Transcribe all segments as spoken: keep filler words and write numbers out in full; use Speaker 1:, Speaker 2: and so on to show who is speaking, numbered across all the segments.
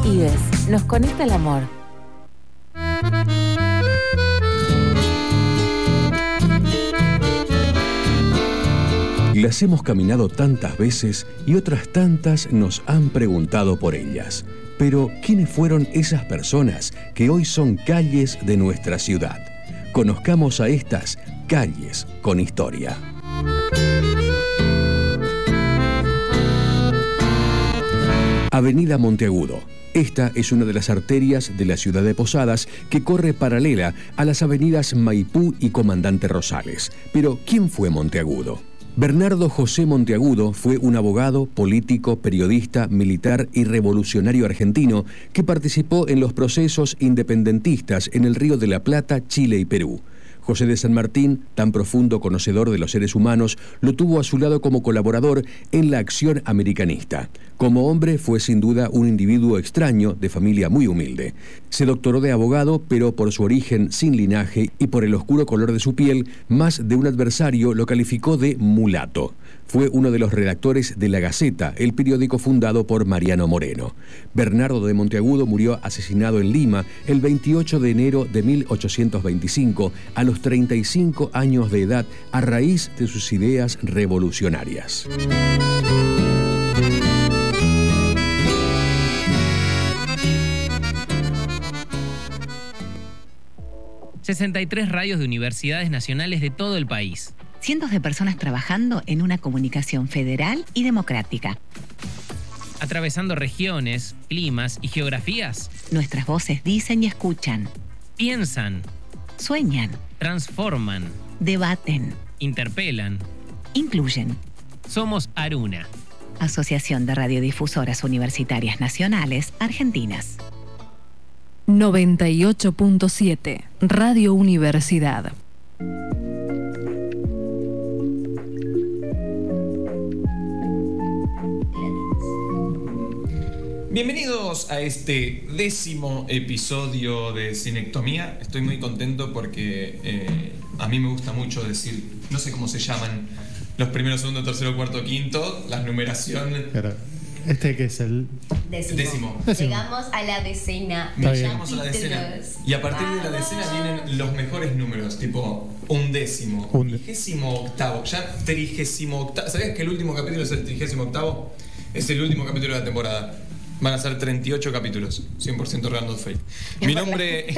Speaker 1: IES, nos conecta el amor.
Speaker 2: Las hemos caminado tantas veces y otras tantas nos han preguntado por ellas. Pero, ¿quiénes fueron esas personas que hoy son calles de nuestra ciudad? Conozcamos a estas calles con historia. Avenida Monteagudo. Esta es una de las arterias de la ciudad de Posadas que corre paralela a las avenidas Maipú y Comandante Rosales. Pero, ¿quién fue Monteagudo? Bernardo José Monteagudo fue un abogado, político, periodista, militar y revolucionario argentino que participó en los procesos independentistas en el Río de la Plata, Chile y Perú. José de San Martín, tan profundo conocedor de los seres humanos, lo tuvo a su lado como colaborador en la acción americanista. Como hombre fue sin duda un individuo extraño, de familia muy humilde. Se doctoró de abogado, pero por su origen sin linaje y por el oscuro color de su piel, más de un adversario lo calificó de mulato. Fue uno de los redactores de La Gaceta, el periódico fundado por Mariano Moreno. Bernardo de Monteagudo murió asesinado en Lima el veintiocho de enero de mil ochocientos veinticinco, a los treinta y cinco años de edad, a raíz de sus ideas revolucionarias.
Speaker 3: sesenta y tres radios de universidades nacionales de todo el país.
Speaker 4: Cientos de personas trabajando en una comunicación federal y democrática.
Speaker 3: Atravesando regiones, climas y geografías.
Speaker 4: Nuestras voces dicen y escuchan.
Speaker 3: Piensan.
Speaker 4: Sueñan.
Speaker 3: Transforman.
Speaker 4: Debaten.
Speaker 3: Interpelan.
Speaker 4: Incluyen.
Speaker 3: Somos Aruna.
Speaker 4: Asociación de Radiodifusoras Universitarias Nacionales Argentinas.
Speaker 5: noventa y ocho punto siete Radio Universidad.
Speaker 6: Bienvenidos a este décimo episodio de Cinectomía. Estoy muy contento porque eh, a mí me gusta mucho decir, no sé cómo se llaman los primeros, segundo, tercero, cuarto, quinto, la numeración.
Speaker 7: Claro. Este que es el
Speaker 6: décimo.
Speaker 7: décimo.
Speaker 8: Llegamos a la decena.
Speaker 6: Llegamos a la decena. Y a partir de la decena vienen los mejores números, tipo un décimo, un vigésimo octavo, ya trigésimo octavo. ¿Sabías que el último capítulo es el trigésimo octavo? Es el último capítulo de la temporada. Van a ser treinta y ocho capítulos, cien por ciento random fake. Mi nombre,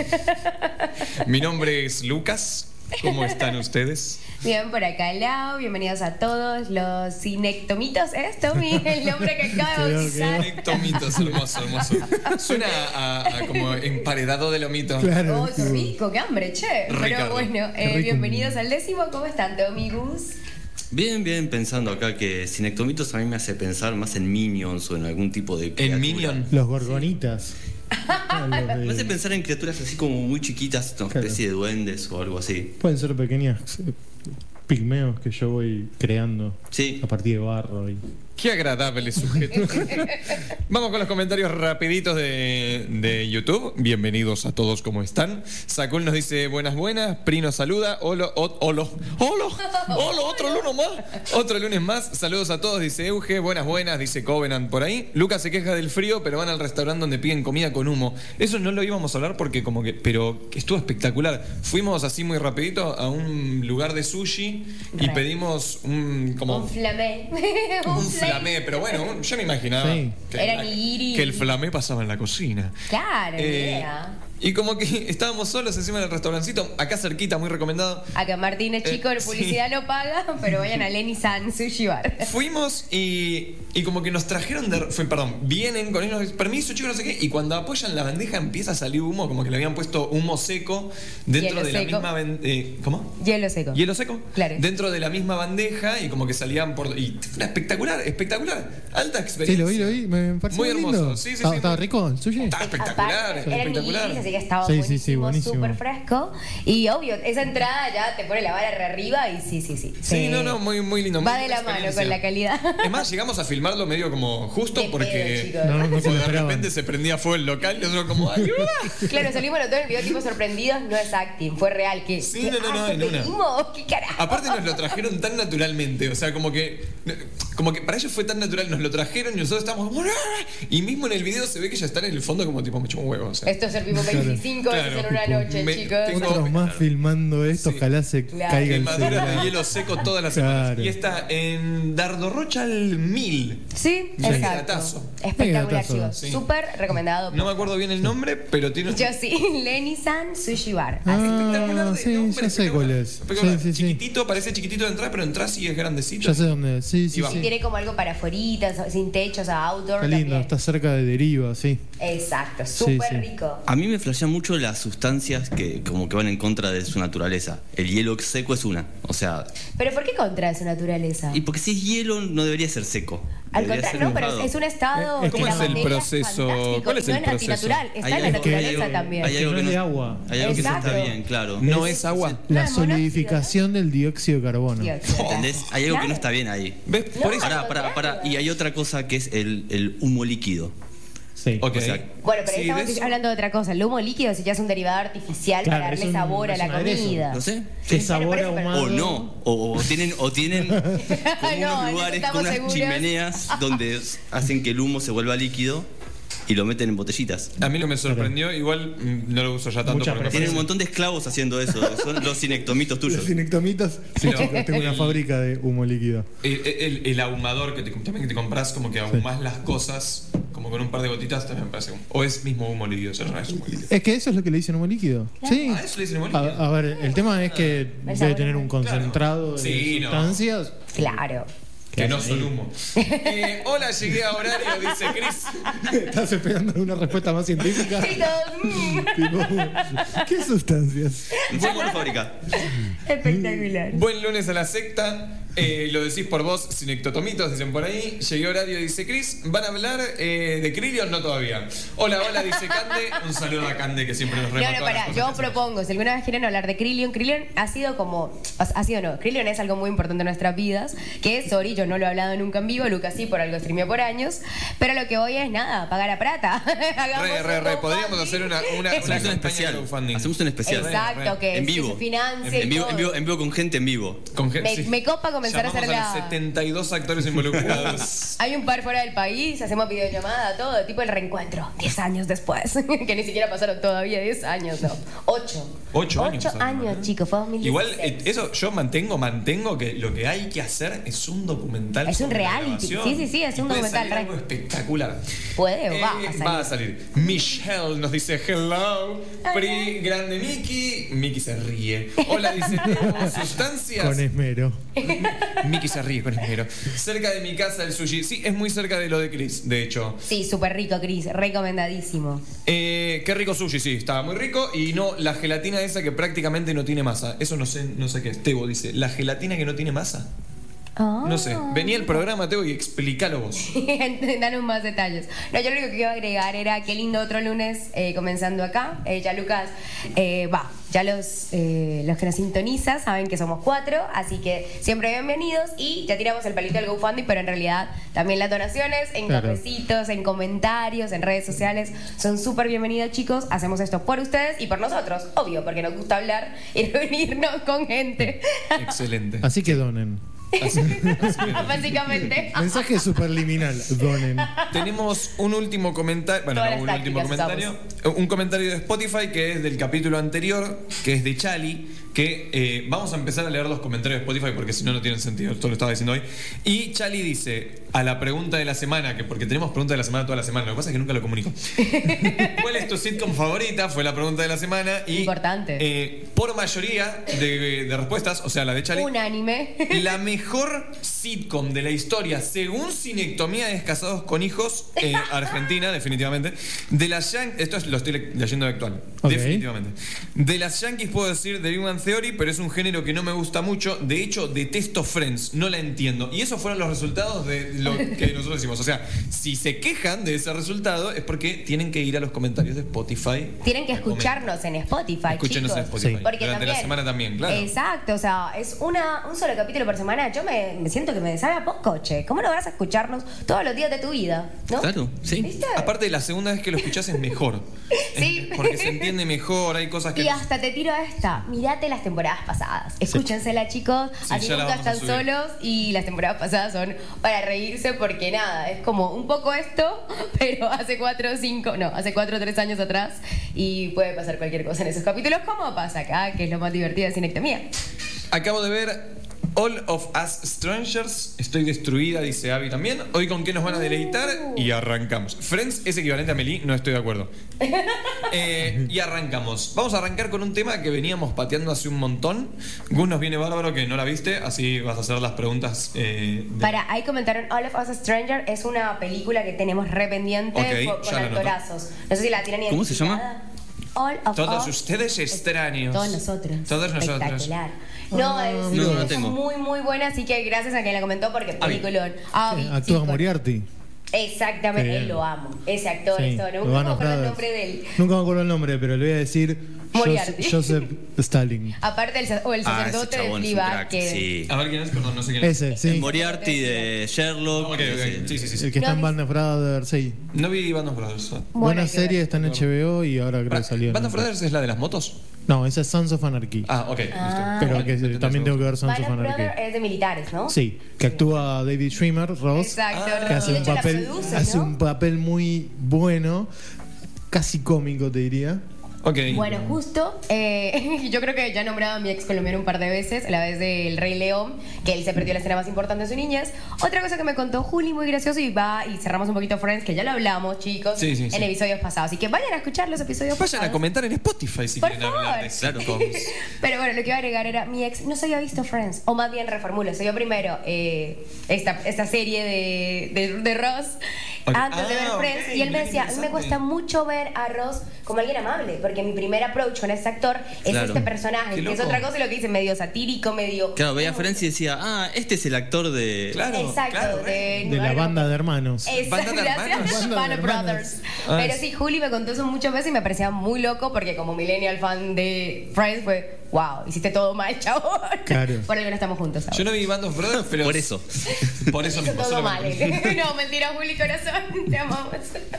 Speaker 6: mi nombre es Lucas. ¿Cómo están ustedes?
Speaker 8: Bien, por acá Lau, bienvenidos a todos los cinectomitos. ¿Es Tommy el nombre que acabo de usar?
Speaker 6: Cinectomitos, hermoso, hermoso. Suena a, a, a como emparedado de lomito.
Speaker 8: Claro. Oh, qué rico, qué hambre, che.
Speaker 6: Ricardo.
Speaker 8: Pero bueno, eh, bienvenidos al décimo. ¿Cómo están, Tommy, Gus?
Speaker 9: Bien, bien, pensando acá que Cinectomitos a mí me hace pensar más en Minions o en algún tipo de criatura.
Speaker 6: ¿En Minion?
Speaker 7: Los gorgonitas.
Speaker 9: de... Me hace pensar en criaturas así como muy chiquitas, una
Speaker 7: Claro.
Speaker 9: especie de duendes o algo así.
Speaker 7: Pueden ser pequeñas eh, pigmeos que yo voy creando
Speaker 9: sí.
Speaker 7: a partir de barro. Y...
Speaker 6: Qué agradable sujeto. Vamos con los comentarios rapiditos de, de YouTube. Bienvenidos a todos, ¿cómo están? Sakul nos dice buenas, buenas. Pri nos saluda. Olo, olo, olo, olo, olo, otro lunes más. Otro lunes más. Saludos a todos, dice Euge. Buenas, buenas, dice Covenant por ahí. Lucas se queja del frío, pero van al restaurante donde piden comida con humo. Eso no lo íbamos a hablar porque como que... Pero estuvo espectacular. Fuimos así muy rapidito a un lugar de sushi y
Speaker 8: Re.
Speaker 6: pedimos un... como
Speaker 8: Un flamé.
Speaker 6: un flamé, pero bueno, yo me imaginaba
Speaker 7: Sí.
Speaker 6: que,
Speaker 8: Era
Speaker 6: la-
Speaker 8: nigiri.
Speaker 6: que el flamé pasaba en la cocina.
Speaker 8: Claro,
Speaker 6: Eh,
Speaker 8: idea.
Speaker 6: Y como que estábamos solos encima del restaurancito, acá cerquita, muy recomendado.
Speaker 8: Acá Martínez, chico,
Speaker 6: Eh,
Speaker 8: la publicidad no paga, pero vayan a Lenny San Sushi Bar.
Speaker 6: Fuimos y, y como que nos trajeron de... Fue, perdón, vienen con ellos, permiso, chicos, no sé qué, y cuando apoyan la bandeja empieza a salir humo, como que le habían puesto humo seco dentro
Speaker 8: Hielo
Speaker 6: de la
Speaker 8: seco.
Speaker 6: misma... ban- eh, ¿Cómo?
Speaker 8: Hielo seco.
Speaker 6: ¿Hielo seco?
Speaker 8: Claro.
Speaker 6: Dentro de la misma bandeja y como que salían por... Y fue espectacular, espectacular. Alta
Speaker 7: Sí,
Speaker 6: experiencia.
Speaker 7: lo vi, lo vi. Me pareció
Speaker 6: Muy
Speaker 7: lindo.
Speaker 6: hermoso. Sí, sí,
Speaker 7: ¿Estaba,
Speaker 6: sí.
Speaker 7: ¿Estaba rico el sushi?
Speaker 6: Está espectacular,
Speaker 8: Aparte, eran
Speaker 6: espectacular.
Speaker 8: nigiris, así que estaba
Speaker 7: Sí, sí,
Speaker 8: buenísimo,
Speaker 7: sí, buenísimo.
Speaker 8: súper fresco. Y obvio, esa entrada ya te pone la vara re arriba y sí, sí, sí.
Speaker 6: Sí,
Speaker 8: Se-
Speaker 6: no, no, muy, muy lindo.
Speaker 8: Va
Speaker 6: muy
Speaker 8: de
Speaker 6: buena
Speaker 8: la mano
Speaker 6: experiencia.
Speaker 8: con la calidad.
Speaker 6: Es más, llegamos a filmarlo medio como justo
Speaker 8: Qué
Speaker 6: porque
Speaker 8: pedo, chicos.
Speaker 7: No, no se lo
Speaker 6: de
Speaker 7: esperaban.
Speaker 6: repente se prendía fuego el local y nosotros como ¡ayuda!
Speaker 8: Claro, salimos todos en el video tipo sorprendidos, no es acting, fue real. Que,
Speaker 6: Sí,
Speaker 8: que,
Speaker 6: no, no, no,
Speaker 8: ah,
Speaker 6: en
Speaker 8: ¿te
Speaker 6: una.
Speaker 8: pedimos? ¿Qué carajo?
Speaker 6: Aparte nos lo trajeron tan naturalmente, o sea, como que como que para ellos fue tan natural, nos lo trajeron y nosotros estábamos como, ¡ah! Y mismo en el video se ve que ya están en el fondo como tipo me echó un huevo, o sea.
Speaker 8: Esto servimos veinticinco veces
Speaker 6: Claro.
Speaker 8: en una noche,
Speaker 6: Me-
Speaker 8: chicos.
Speaker 6: tengo-
Speaker 7: Otros más filmando esto,
Speaker 6: Sí.
Speaker 7: ojalá se
Speaker 8: Claro.
Speaker 7: caiga el
Speaker 6: Quemadura de
Speaker 7: celular.
Speaker 6: hielo seco todas las semanas.
Speaker 7: Claro.
Speaker 6: Y está en Dardo Rocha al mil.
Speaker 8: Sí,
Speaker 6: Sí.
Speaker 8: exacto.
Speaker 6: Gatazo.
Speaker 8: Espectacular,
Speaker 7: Gatazo.
Speaker 8: chicos.
Speaker 6: Sí.
Speaker 8: Súper recomendado.
Speaker 6: No me acuerdo bien el nombre, pero tiene
Speaker 8: Yo sí, Lenny-san Sushi Bar. Así.
Speaker 6: espectacular
Speaker 7: Ah,
Speaker 6: de
Speaker 7: sí,
Speaker 6: nombre,
Speaker 7: ya sé
Speaker 6: espectacular.
Speaker 7: cuál es.
Speaker 6: Espectacular.
Speaker 7: Sí, sí, sí.
Speaker 6: Chiquitito, parece chiquitito de entrar, pero entras y es grandecito.
Speaker 7: Ya sé dónde es. Sí, sí,
Speaker 6: Y vamos.
Speaker 7: sí.
Speaker 8: Tiene como algo para afueritas, sin techo, o sea, outdoor.
Speaker 7: Está lindo,
Speaker 8: también.
Speaker 7: está cerca de Deriva, sí.
Speaker 8: Exacto,
Speaker 7: Sí,
Speaker 8: súper
Speaker 7: sí.
Speaker 8: rico.
Speaker 9: A mí me flashean mucho las sustancias que como que van en contra de su naturaleza. El hielo seco es una. O sea,
Speaker 8: Pero ¿por qué contra su naturaleza?
Speaker 9: y porque si es hielo no debería ser seco.
Speaker 8: Al
Speaker 9: Debería
Speaker 8: contrario,
Speaker 9: ser
Speaker 8: no, pero
Speaker 9: mojado.
Speaker 8: es, es un estado.
Speaker 7: Eh,
Speaker 8: que
Speaker 7: ¿cómo
Speaker 8: la
Speaker 7: es el
Speaker 8: materia
Speaker 6: proceso?
Speaker 8: fantástico,
Speaker 6: ¿Cuál es
Speaker 8: y no
Speaker 6: el
Speaker 8: es antinatural,
Speaker 6: proceso?
Speaker 8: está
Speaker 9: Hay
Speaker 8: en la
Speaker 9: algo que-
Speaker 8: naturaleza
Speaker 9: hay-
Speaker 8: también.
Speaker 9: hay
Speaker 7: Que
Speaker 9: algo
Speaker 7: no
Speaker 9: que
Speaker 7: es
Speaker 9: no-
Speaker 7: de agua.
Speaker 9: Hay algo que no
Speaker 8: Exacto.
Speaker 9: está bien, claro.
Speaker 6: No es agua.
Speaker 7: La
Speaker 8: No, es monóxido,
Speaker 7: solidificación del dióxido de carbono.
Speaker 8: Dios,
Speaker 9: ¿Entendés? Hay algo que
Speaker 8: Claro.
Speaker 9: no está bien ahí.
Speaker 6: ¿Ves?
Speaker 8: No,
Speaker 6: Por eso.
Speaker 8: al
Speaker 9: Pará, pará, pará.
Speaker 8: contrario.
Speaker 9: Y hay otra cosa que es el, el humo líquido.
Speaker 7: Sí.
Speaker 6: Ok.
Speaker 9: O sea,
Speaker 8: Bueno, pero ahí
Speaker 6: Sí,
Speaker 8: estamos
Speaker 6: de eso-
Speaker 8: hablando de otra cosa. El humo líquido si ya es un derivado artificial
Speaker 7: Claro,
Speaker 8: para
Speaker 7: es
Speaker 8: darle
Speaker 7: un-
Speaker 8: sabor a
Speaker 7: es
Speaker 8: la
Speaker 7: un aderezo.
Speaker 8: comida.
Speaker 9: No sé.
Speaker 7: Que
Speaker 9: Sí.
Speaker 7: sabor
Speaker 8: Pero- pero-
Speaker 7: ahumado.
Speaker 9: O no, o, o tienen, o tienen como
Speaker 8: No, en
Speaker 9: unos
Speaker 8: eso
Speaker 9: lugares
Speaker 8: estamos
Speaker 9: con unas
Speaker 8: seguros.
Speaker 9: chimeneas donde hacen que el humo se vuelva líquido y lo meten en botellitas.
Speaker 6: A mí lo que me sorprendió, igual mm, no lo uso ya tanto
Speaker 7: Mucha
Speaker 6: porque me
Speaker 9: Tienen un
Speaker 6: parece-
Speaker 9: montón de esclavos haciendo eso. Son los cinectomitos tuyos.
Speaker 7: Los cinectomitas. Sí,
Speaker 6: No.
Speaker 7: chicos, tengo una
Speaker 6: El-
Speaker 7: fábrica de humo líquido.
Speaker 6: El, el- el ahumador que te, también que te compras, como que ahumás las cosas, como con un par de gotitas, también me parece. un- O es mismo humo líquido, eso no es humo líquido.
Speaker 7: Es que eso es lo que le dicen humo líquido. Sí.
Speaker 6: Ah, eso le dicen humo líquido.
Speaker 7: A, a ver, el tema es que debe
Speaker 8: sabor
Speaker 7: tener un concentrado de
Speaker 6: Sí, no.
Speaker 7: sustancias.
Speaker 8: Claro.
Speaker 6: Que no son humo. Eh, hola, llegué a horario, dice Chris.
Speaker 7: ¿Estás esperando una respuesta más científica?
Speaker 8: Y todos, mm,
Speaker 7: Tipo, ¿qué sustancias?
Speaker 9: Fue por fábrica.
Speaker 8: espectacular.
Speaker 6: Buen lunes a la secta. Eh, lo decís por vos, sin ectotomitos, dicen por ahí. Llegué a horario, dice Chris. ¿Van a hablar eh, de Krillion? No todavía. Hola, hola, dice Cande. Un saludo a Cande que siempre nos
Speaker 8: No,
Speaker 6: remata
Speaker 8: no,
Speaker 6: todas las
Speaker 8: pará,
Speaker 6: cosas
Speaker 8: yo
Speaker 6: que hacemos.
Speaker 8: propongo, si alguna vez quieren hablar de Krillion, Krillion ha sido como, o sea, ha sido no, Krillion es algo muy importante en nuestras vidas, que es, sorry, yo no lo he hablado nunca en vivo, Lucas sí, por algo streameó por años, pero lo que voy es nada, pagar a plata. Hagamos
Speaker 6: Re, re,
Speaker 8: un
Speaker 6: re. Podríamos
Speaker 8: GoFundMe.
Speaker 6: hacer una, una, una
Speaker 9: Hacemos un
Speaker 6: campaña de
Speaker 9: especial.
Speaker 6: crowdfunding.
Speaker 9: Hacemos un especial.
Speaker 8: Exacto, que,
Speaker 9: En
Speaker 8: que
Speaker 9: vivo.
Speaker 8: se financie
Speaker 9: En vivo,
Speaker 8: todo.
Speaker 9: en vivo, en vivo con gente en vivo.
Speaker 6: Con gente-
Speaker 8: Me,
Speaker 6: sí.
Speaker 8: me copa comenzar a
Speaker 6: Llamamos
Speaker 8: hacer
Speaker 6: a los
Speaker 8: la...
Speaker 6: setenta y dos actores involucrados.
Speaker 8: Hay un par fuera del país, hacemos videollamada, todo, tipo el reencuentro, diez años después, que ni siquiera pasaron todavía diez años, no, ocho.
Speaker 6: Ocho años
Speaker 8: Ocho
Speaker 6: pasaron,
Speaker 8: años,
Speaker 6: ¿no?
Speaker 8: chicos, fue dos mil dieciséis.
Speaker 6: Igual, eh, eso yo mantengo, mantengo que lo que hay que hacer es un documental.
Speaker 8: Es un
Speaker 6: sobre la
Speaker 8: reality.
Speaker 6: grabación.
Speaker 8: Sí, sí, sí, es
Speaker 6: Y
Speaker 8: un
Speaker 6: puede
Speaker 8: documental,
Speaker 6: salir
Speaker 8: re.
Speaker 6: algo espectacular.
Speaker 8: Puede o
Speaker 6: Eh,
Speaker 8: va a salir.
Speaker 6: va a salir. Michelle nos dice hello. Pri, grande Miki. Miki se ríe. Hola, dice Teo. Sustancias.
Speaker 7: Con esmero.
Speaker 6: Miki se ríe con esmero. Cerca de mi casa el sushi. Sí, es muy cerca de lo de Chris, de hecho.
Speaker 8: Sí, súper rico, Cris, recomendadísimo.
Speaker 6: Eh, qué rico sushi, sí, estaba muy rico. Y no, la gelatina esa que prácticamente no tiene masa. Eso no sé, no sé qué es. Tebo dice, ¿la gelatina que no tiene masa? No sé. Vení al programa, Tebo, y explícalo vos.
Speaker 8: Danos más detalles. No, yo lo único que iba a agregar era qué lindo otro lunes eh, comenzando acá. Eh, ya Lucas, eh, va, ya los, eh, los que nos sintonizan saben que somos cuatro, así que siempre bienvenidos y ya tiramos el palito del GoFundMe, pero en realidad también las donaciones en
Speaker 7: Claro.
Speaker 8: cafecitos, en comentarios, en redes sociales son súper bienvenidos, chicos. Hacemos esto por ustedes y por nosotros, obvio, porque nos gusta hablar y reunirnos con gente.
Speaker 6: Excelente.
Speaker 7: Así que donen.
Speaker 6: Así- así que-
Speaker 8: Básicamente.
Speaker 7: Mensaje superliminal. Donen.
Speaker 6: Tenemos un último comentario. Bueno,
Speaker 8: Todas
Speaker 6: no, un
Speaker 8: las
Speaker 6: último
Speaker 8: tácticas
Speaker 6: comentario. Un comentario de Spotify que es del capítulo anterior, que es de Chali. Que eh, vamos a empezar a leer los comentarios de Spotify porque si no, no tienen sentido. Esto lo estaba diciendo hoy. Y Chali dice a la pregunta de la semana, que porque tenemos pregunta de la semana toda la semana, lo que pasa es que nunca lo comunico. ¿Cuál es tu sitcom favorita? Fue la pregunta de la semana. Y,
Speaker 8: Importante.
Speaker 6: eh, por mayoría de, de respuestas, o sea, la de Chali.
Speaker 8: Unánime.
Speaker 6: La mejor sitcom de la historia, según Cinectomía es Casados con Hijos, eh, Argentina, definitivamente. De las Yankees, esto es, lo estoy le- leyendo de actual,
Speaker 7: Ok.
Speaker 6: definitivamente. De las Yankees puedo decir The Big Bang Theory, pero es un género que no me gusta mucho. De hecho, detesto Friends, no la entiendo. Y esos fueron los resultados de lo que nosotros decimos. O sea, si se quejan de ese resultado es porque tienen que ir a los comentarios de Spotify.
Speaker 8: Tienen que escucharnos en Spotify,
Speaker 6: Escúchenos
Speaker 8: chicos.
Speaker 6: en Spotify.
Speaker 8: Sí. Porque
Speaker 6: durante
Speaker 8: también,
Speaker 6: la semana también, claro.
Speaker 8: Exacto, o sea, es una, un solo capítulo por semana. Yo me, me siento que me sabe a poco, che. ¿Cómo no vas a escucharnos todos los días de tu vida? ¿No?
Speaker 9: Claro, sí.
Speaker 8: ¿Viste?
Speaker 6: Aparte, la segunda vez que lo escuchás es mejor.
Speaker 8: Sí.
Speaker 6: Porque se entiende mejor, hay cosas que...
Speaker 8: Y hasta te tiro esta. Mirate las temporadas pasadas. Escúchensela, chicos.
Speaker 6: Sí,
Speaker 8: así
Speaker 6: ya la
Speaker 8: nunca
Speaker 6: vamos a
Speaker 8: están
Speaker 6: subir.
Speaker 8: solos. Y las temporadas pasadas son para reírse porque nada, es como un poco esto, pero hace cuatro o cinco, no, hace cuatro o tres años atrás. Y puede pasar cualquier cosa en esos capítulos, como pasa acá, que es lo más divertido de Cinectomía.
Speaker 6: Acabo de ver All of Us Strangers. Estoy destruida, dice Abby también. Hoy con qué nos van a deleitar y arrancamos. Friends es equivalente a Meli, no estoy de acuerdo. Eh, y arrancamos. Vamos a arrancar con un tema que veníamos pateando hace un montón. Gus nos viene bárbaro que no la viste, así vas a hacer las preguntas. Eh, de...
Speaker 8: Para, ahí comentaron All of Us Stranger, es una película que tenemos re pendiente
Speaker 6: Ok,
Speaker 8: con, con
Speaker 6: ya la anoto.
Speaker 8: actorazos. No sé si la tienen
Speaker 9: ¿Cómo se
Speaker 8: identificada. All of
Speaker 6: Todos
Speaker 8: Us.
Speaker 6: ustedes extraños.
Speaker 8: Todos nosotros.
Speaker 6: Todos nosotros.
Speaker 8: Espectacular. No, es,
Speaker 9: no, no
Speaker 8: es
Speaker 9: tengo.
Speaker 8: muy, muy buena, así que gracias a quien la comentó porque peliculón. Abby,
Speaker 7: Actúa
Speaker 8: chicos.
Speaker 7: Moriarty.
Speaker 8: Exactamente,
Speaker 7: Qué bien.
Speaker 8: él lo amo. Ese actor,
Speaker 7: Sí,
Speaker 8: eso, no,
Speaker 7: lo
Speaker 8: no
Speaker 7: van
Speaker 8: me
Speaker 7: a
Speaker 8: acuerdo el
Speaker 7: nombrar.
Speaker 8: nombre de él.
Speaker 7: Nunca me acuerdo el nombre, pero le voy a decir
Speaker 8: Moriarty.
Speaker 7: Jos- Joseph Stalin.
Speaker 8: Aparte, el, sa- o el
Speaker 9: Ah, ese
Speaker 8: sacerdote de
Speaker 9: chabón es un
Speaker 8: Fleabag,
Speaker 9: crack,
Speaker 8: que...
Speaker 9: sí.
Speaker 6: A ver quién es, perdón, no sé quién es.
Speaker 7: Ese,
Speaker 9: El
Speaker 7: sí.
Speaker 9: Moriarty de Sherlock.
Speaker 6: Ok, ok.
Speaker 9: ese.
Speaker 6: Sí, sí, sí, sí.
Speaker 7: El que está
Speaker 8: No,
Speaker 7: en
Speaker 8: vi-
Speaker 7: Band of Brothers, sí.
Speaker 6: No vi Band of Brothers. ¿eh?
Speaker 7: Buena
Speaker 8: hay que
Speaker 7: serie,
Speaker 8: ver.
Speaker 7: está en H B O y ahora creo que salió en
Speaker 6: ¿Band of
Speaker 7: Netflix.
Speaker 6: Brothers es la de las motos?
Speaker 7: No, esa es Sons of Anarchy.
Speaker 6: Ah, ok,
Speaker 8: Ah.
Speaker 7: Pero
Speaker 6: listo.
Speaker 7: que
Speaker 6: Entonces,
Speaker 7: también tengo que ver Sons
Speaker 8: Band
Speaker 7: of
Speaker 8: of
Speaker 7: Anarchy.
Speaker 8: Brothers es de militares, ¿no?
Speaker 7: Sí, que actúa David Schwimmer, Ross,
Speaker 8: Exacto.
Speaker 7: que hace
Speaker 8: Y de
Speaker 7: un
Speaker 8: hecho la
Speaker 7: papel,
Speaker 8: produce,
Speaker 7: hace
Speaker 8: ¿no?
Speaker 7: un papel muy bueno, casi cómico te diría.
Speaker 6: Ok.
Speaker 8: Bueno, justo, eh, yo creo que ya he nombrado a mi ex colombiano un par de veces, la vez del Rey León, que él se perdió la escena más importante de su niñez. Otra cosa que me contó Juli, muy gracioso, y va, y cerramos un poquito Friends, que ya lo hablamos, chicos,
Speaker 6: Sí, sí,
Speaker 8: en
Speaker 6: sí.
Speaker 8: episodios pasados. Así que vayan a escuchar los episodios
Speaker 6: Vayan a
Speaker 8: pasados.
Speaker 6: comentar en Spotify si
Speaker 8: Por
Speaker 6: quieren
Speaker 8: favor.
Speaker 6: hablar de
Speaker 9: Claro.
Speaker 6: sitcoms.
Speaker 8: Pero bueno, lo que iba a agregar era, mi ex no se había visto Friends, o más bien reformulo, se vio primero eh, esta, esta serie de, de, de Ross
Speaker 6: Ok.
Speaker 8: antes de ver
Speaker 6: Ah,
Speaker 8: Friends,
Speaker 6: ok,
Speaker 8: y él me
Speaker 6: bien
Speaker 8: decía, a mí me
Speaker 6: interesante.
Speaker 8: cuesta mucho ver a Ross como alguien amable, porque mi primer approach con este actor es
Speaker 9: Claro.
Speaker 8: este personaje,
Speaker 6: Qué
Speaker 8: que es
Speaker 6: loco.
Speaker 8: otra cosa y lo que dice, medio satírico, medio...
Speaker 9: Claro, veía a Friends y decía, ah, este es el actor de.
Speaker 6: Claro,
Speaker 8: Exacto,
Speaker 6: claro,
Speaker 8: de,
Speaker 7: De la banda de hermanos.
Speaker 8: Exacto,
Speaker 6: ¿Banda de
Speaker 8: gracias.
Speaker 6: hermanos?
Speaker 7: Banda de
Speaker 8: Band of
Speaker 7: hermanos.
Speaker 8: Brothers.
Speaker 6: Ah,
Speaker 8: Pero
Speaker 6: es-
Speaker 8: sí, Juli me contó eso muchas veces y me parecía muy loco porque como millennial fan de Friends fue, wow, hiciste todo mal, chabón.
Speaker 7: Claro.
Speaker 8: Por algo no estamos juntos ahora.
Speaker 6: Yo no vi Band of Brothers, pero.
Speaker 9: Por eso.
Speaker 6: Por eso
Speaker 8: Hizo
Speaker 6: mismo.
Speaker 8: todo
Speaker 6: solo
Speaker 8: mal.
Speaker 6: me-
Speaker 8: eh. No, mentira, Juli, corazón. Te amamos.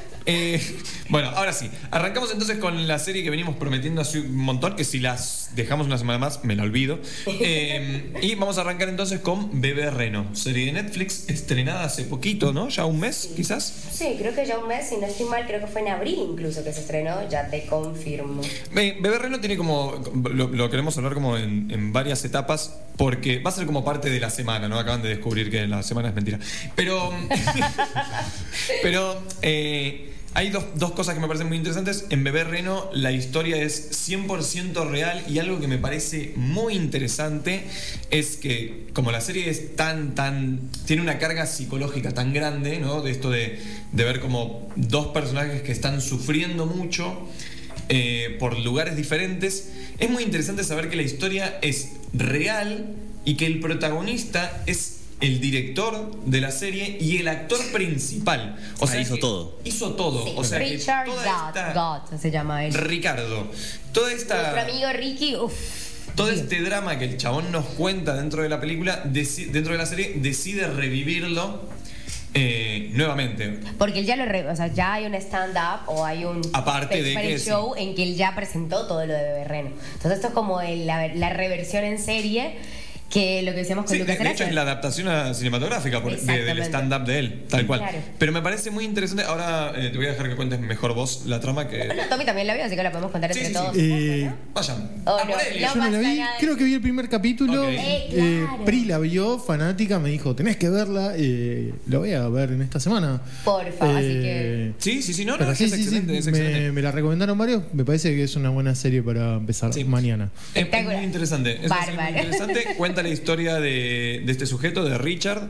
Speaker 6: Eh, bueno, ahora sí. Arrancamos entonces con la serie que venimos prometiendo hace un montón, que si las dejamos una semana más, me la olvido. Eh, y vamos a arrancar entonces con Bebé Reno, serie de Netflix estrenada hace poquito, ¿no? Ya un mes, quizás.
Speaker 8: Sí, creo que ya un mes, si no estoy mal, creo que fue en abril incluso que se estrenó, ya te confirmo.
Speaker 6: Be- Bebé Reno tiene como. Lo, lo queremos hablar como en, en varias etapas, porque va a ser como parte de la semana, ¿no? Acaban de descubrir que la semana es mentira. Pero. pero. eh, hay dos, dos cosas que me parecen muy interesantes. En Bebé Reno la historia es cien por ciento real y algo que me parece muy interesante es que como la serie es tan, tan... tiene una carga psicológica tan grande, ¿no? De esto de, de ver como dos personajes que están sufriendo mucho eh, por lugares diferentes. Es muy interesante saber que la historia es real y que el protagonista es el director de la serie y el actor principal. O
Speaker 9: Ah,
Speaker 6: sea,
Speaker 9: hizo
Speaker 6: que
Speaker 9: todo.
Speaker 6: Hizo todo.
Speaker 8: Sí,
Speaker 6: O sea, que
Speaker 8: Richard
Speaker 6: toda
Speaker 8: God,
Speaker 6: esta-
Speaker 8: God se llama él.
Speaker 6: Ricardo. Toda
Speaker 8: Nuestro
Speaker 6: esta.
Speaker 8: amigo Ricky, uff.
Speaker 6: Todo este drama que el chabón nos cuenta dentro de la película, deci- dentro de la serie, decide revivirlo eh, nuevamente.
Speaker 8: Porque él ya lo re- o sea, ya hay un stand-up o hay un
Speaker 6: Aparte de
Speaker 8: special
Speaker 6: que
Speaker 8: show en que él ya presentó todo lo de Bebé Reno. Entonces esto es como el- la, la reversión en serie que lo que decíamos con
Speaker 6: Sí, de,
Speaker 8: Lucas
Speaker 6: de hecho
Speaker 8: Eraser.
Speaker 6: es la adaptación a cinematográfica por- de- del
Speaker 8: Exactamente.
Speaker 6: stand-up de él, tal cual.
Speaker 8: Claro.
Speaker 6: Pero me parece muy interesante. Ahora eh, te voy a dejar que cuentes mejor vos la trama que.
Speaker 8: Bueno, Tommy también la vio, así que la podemos contar
Speaker 6: Sí,
Speaker 8: entre
Speaker 6: sí, sí.
Speaker 8: todos.
Speaker 7: Eh,
Speaker 6: Vayan.
Speaker 8: Oh,
Speaker 6: A
Speaker 8: no,
Speaker 6: por él.
Speaker 8: no.
Speaker 7: Yo no la
Speaker 8: pasa
Speaker 7: vi,
Speaker 8: nada.
Speaker 7: creo que vi el primer capítulo.
Speaker 6: Ok.
Speaker 8: Eh,
Speaker 7: Eh,
Speaker 8: claro.
Speaker 7: Pri la vio, fanática, me dijo, tenés que verla, eh, lo voy a ver en esta semana.
Speaker 8: Porfa, así que-
Speaker 6: Sí, sí, sí, no, no,
Speaker 7: Pero
Speaker 6: es
Speaker 7: sí,
Speaker 6: que es
Speaker 7: sí, sí,
Speaker 6: excelente, es
Speaker 7: me,
Speaker 6: excelente.
Speaker 7: me la recomendaron varios, me parece que es una buena serie para empezar
Speaker 6: Sí.
Speaker 7: mañana.
Speaker 6: Es, es
Speaker 8: Espectacular.
Speaker 6: muy interesante. Es una serie muy
Speaker 8: Bárbaro.
Speaker 6: interesante. Cuenta la historia de, de este sujeto, de Richard,